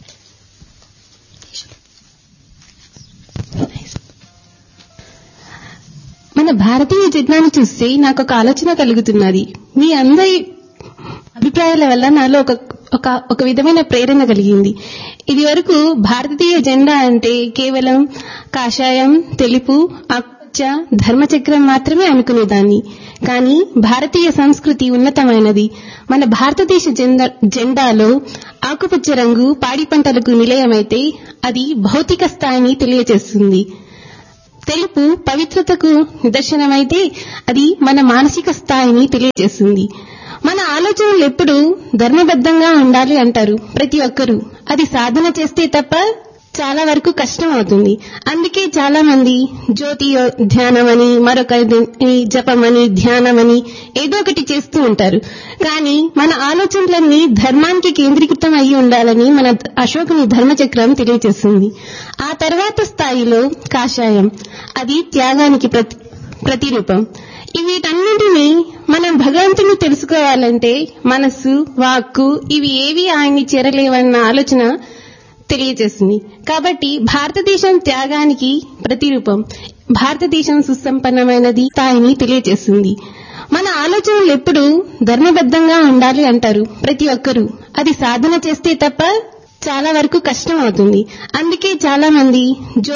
మన భారతీయ జెండాను చూస్తే నాకు ఒక ఆలోచన కలుగుతున్నది. మీ అందరి అభిప్రాయాల వల్ల నాలో ఒక విధమైన ప్రేరణ కలిగింది. ఇది వరకు భారతీయ జెండా అంటే కేవలం కాషాయం, తెలుపు, ఆకుపచ్చ, ధర్మచక్రం మాత్రమే అనుకునేదాన్ని. కానీ భారతీయ సంస్కృతి ఉన్నతమైనది. మన భారతదేశ జెండాలో ఆకుపచ్చ రంగు పాడి పంటలకు నిలయమైతే అది భౌతిక స్థాయిని తెలియజేస్తుంది. తెలుపు పవిత్రతకు నిదర్శనమైతే అది మన మానసిక స్థాయిని తెలియజేస్తుంది. మన ఆలోచనలు ఎప్పుడూ ధర్మబద్ధంగా ఉండాలి అంటారు ప్రతి ఒక్కరూ. అది సాధన చేస్తే తప్ప చాలా వరకు కష్టం అవుతుంది. అందుకే చాలా మంది జ్యోతి ధ్యానమని, మరొక జపమని, ధ్యానమని ఏదో ఒకటి చేస్తూ ఉంటారు. కానీ మన ఆలోచనలన్నీ ధర్మానికి కేంద్రీకృతం అయి ఉండాలని మన అశోకుని ధర్మచక్రం తెలియజేస్తుంది. ఆ తర్వాత స్థాయిలో కాషాయం, అది త్యాగానికి ప్రతిరూపం. వీటన్నింటినీ మనం భగవంతుని తెలుసుకోవాలంటే మనస్సు, వాక్కు ఇవి ఏవి ఆయన్ని చేరలేవన్న ఆలోచన తెలియజేస్తుంది. కాబట్టి భారతదేశం త్యాగానికి ప్రతిరూపం. భారతదేశం సుసంపన్నమైనది స్థాయిని తెలియజేస్తుంది. మన ఆలోచనలు ఎప్పుడూ ధర్మబద్ధంగా ఉండాలి అంటారు ప్రతి ఒక్కరూ. అది సాధన చేస్తే తప్ప చాలా వరకు కష్టం అవుతుంది. అందుకే చాలా మంది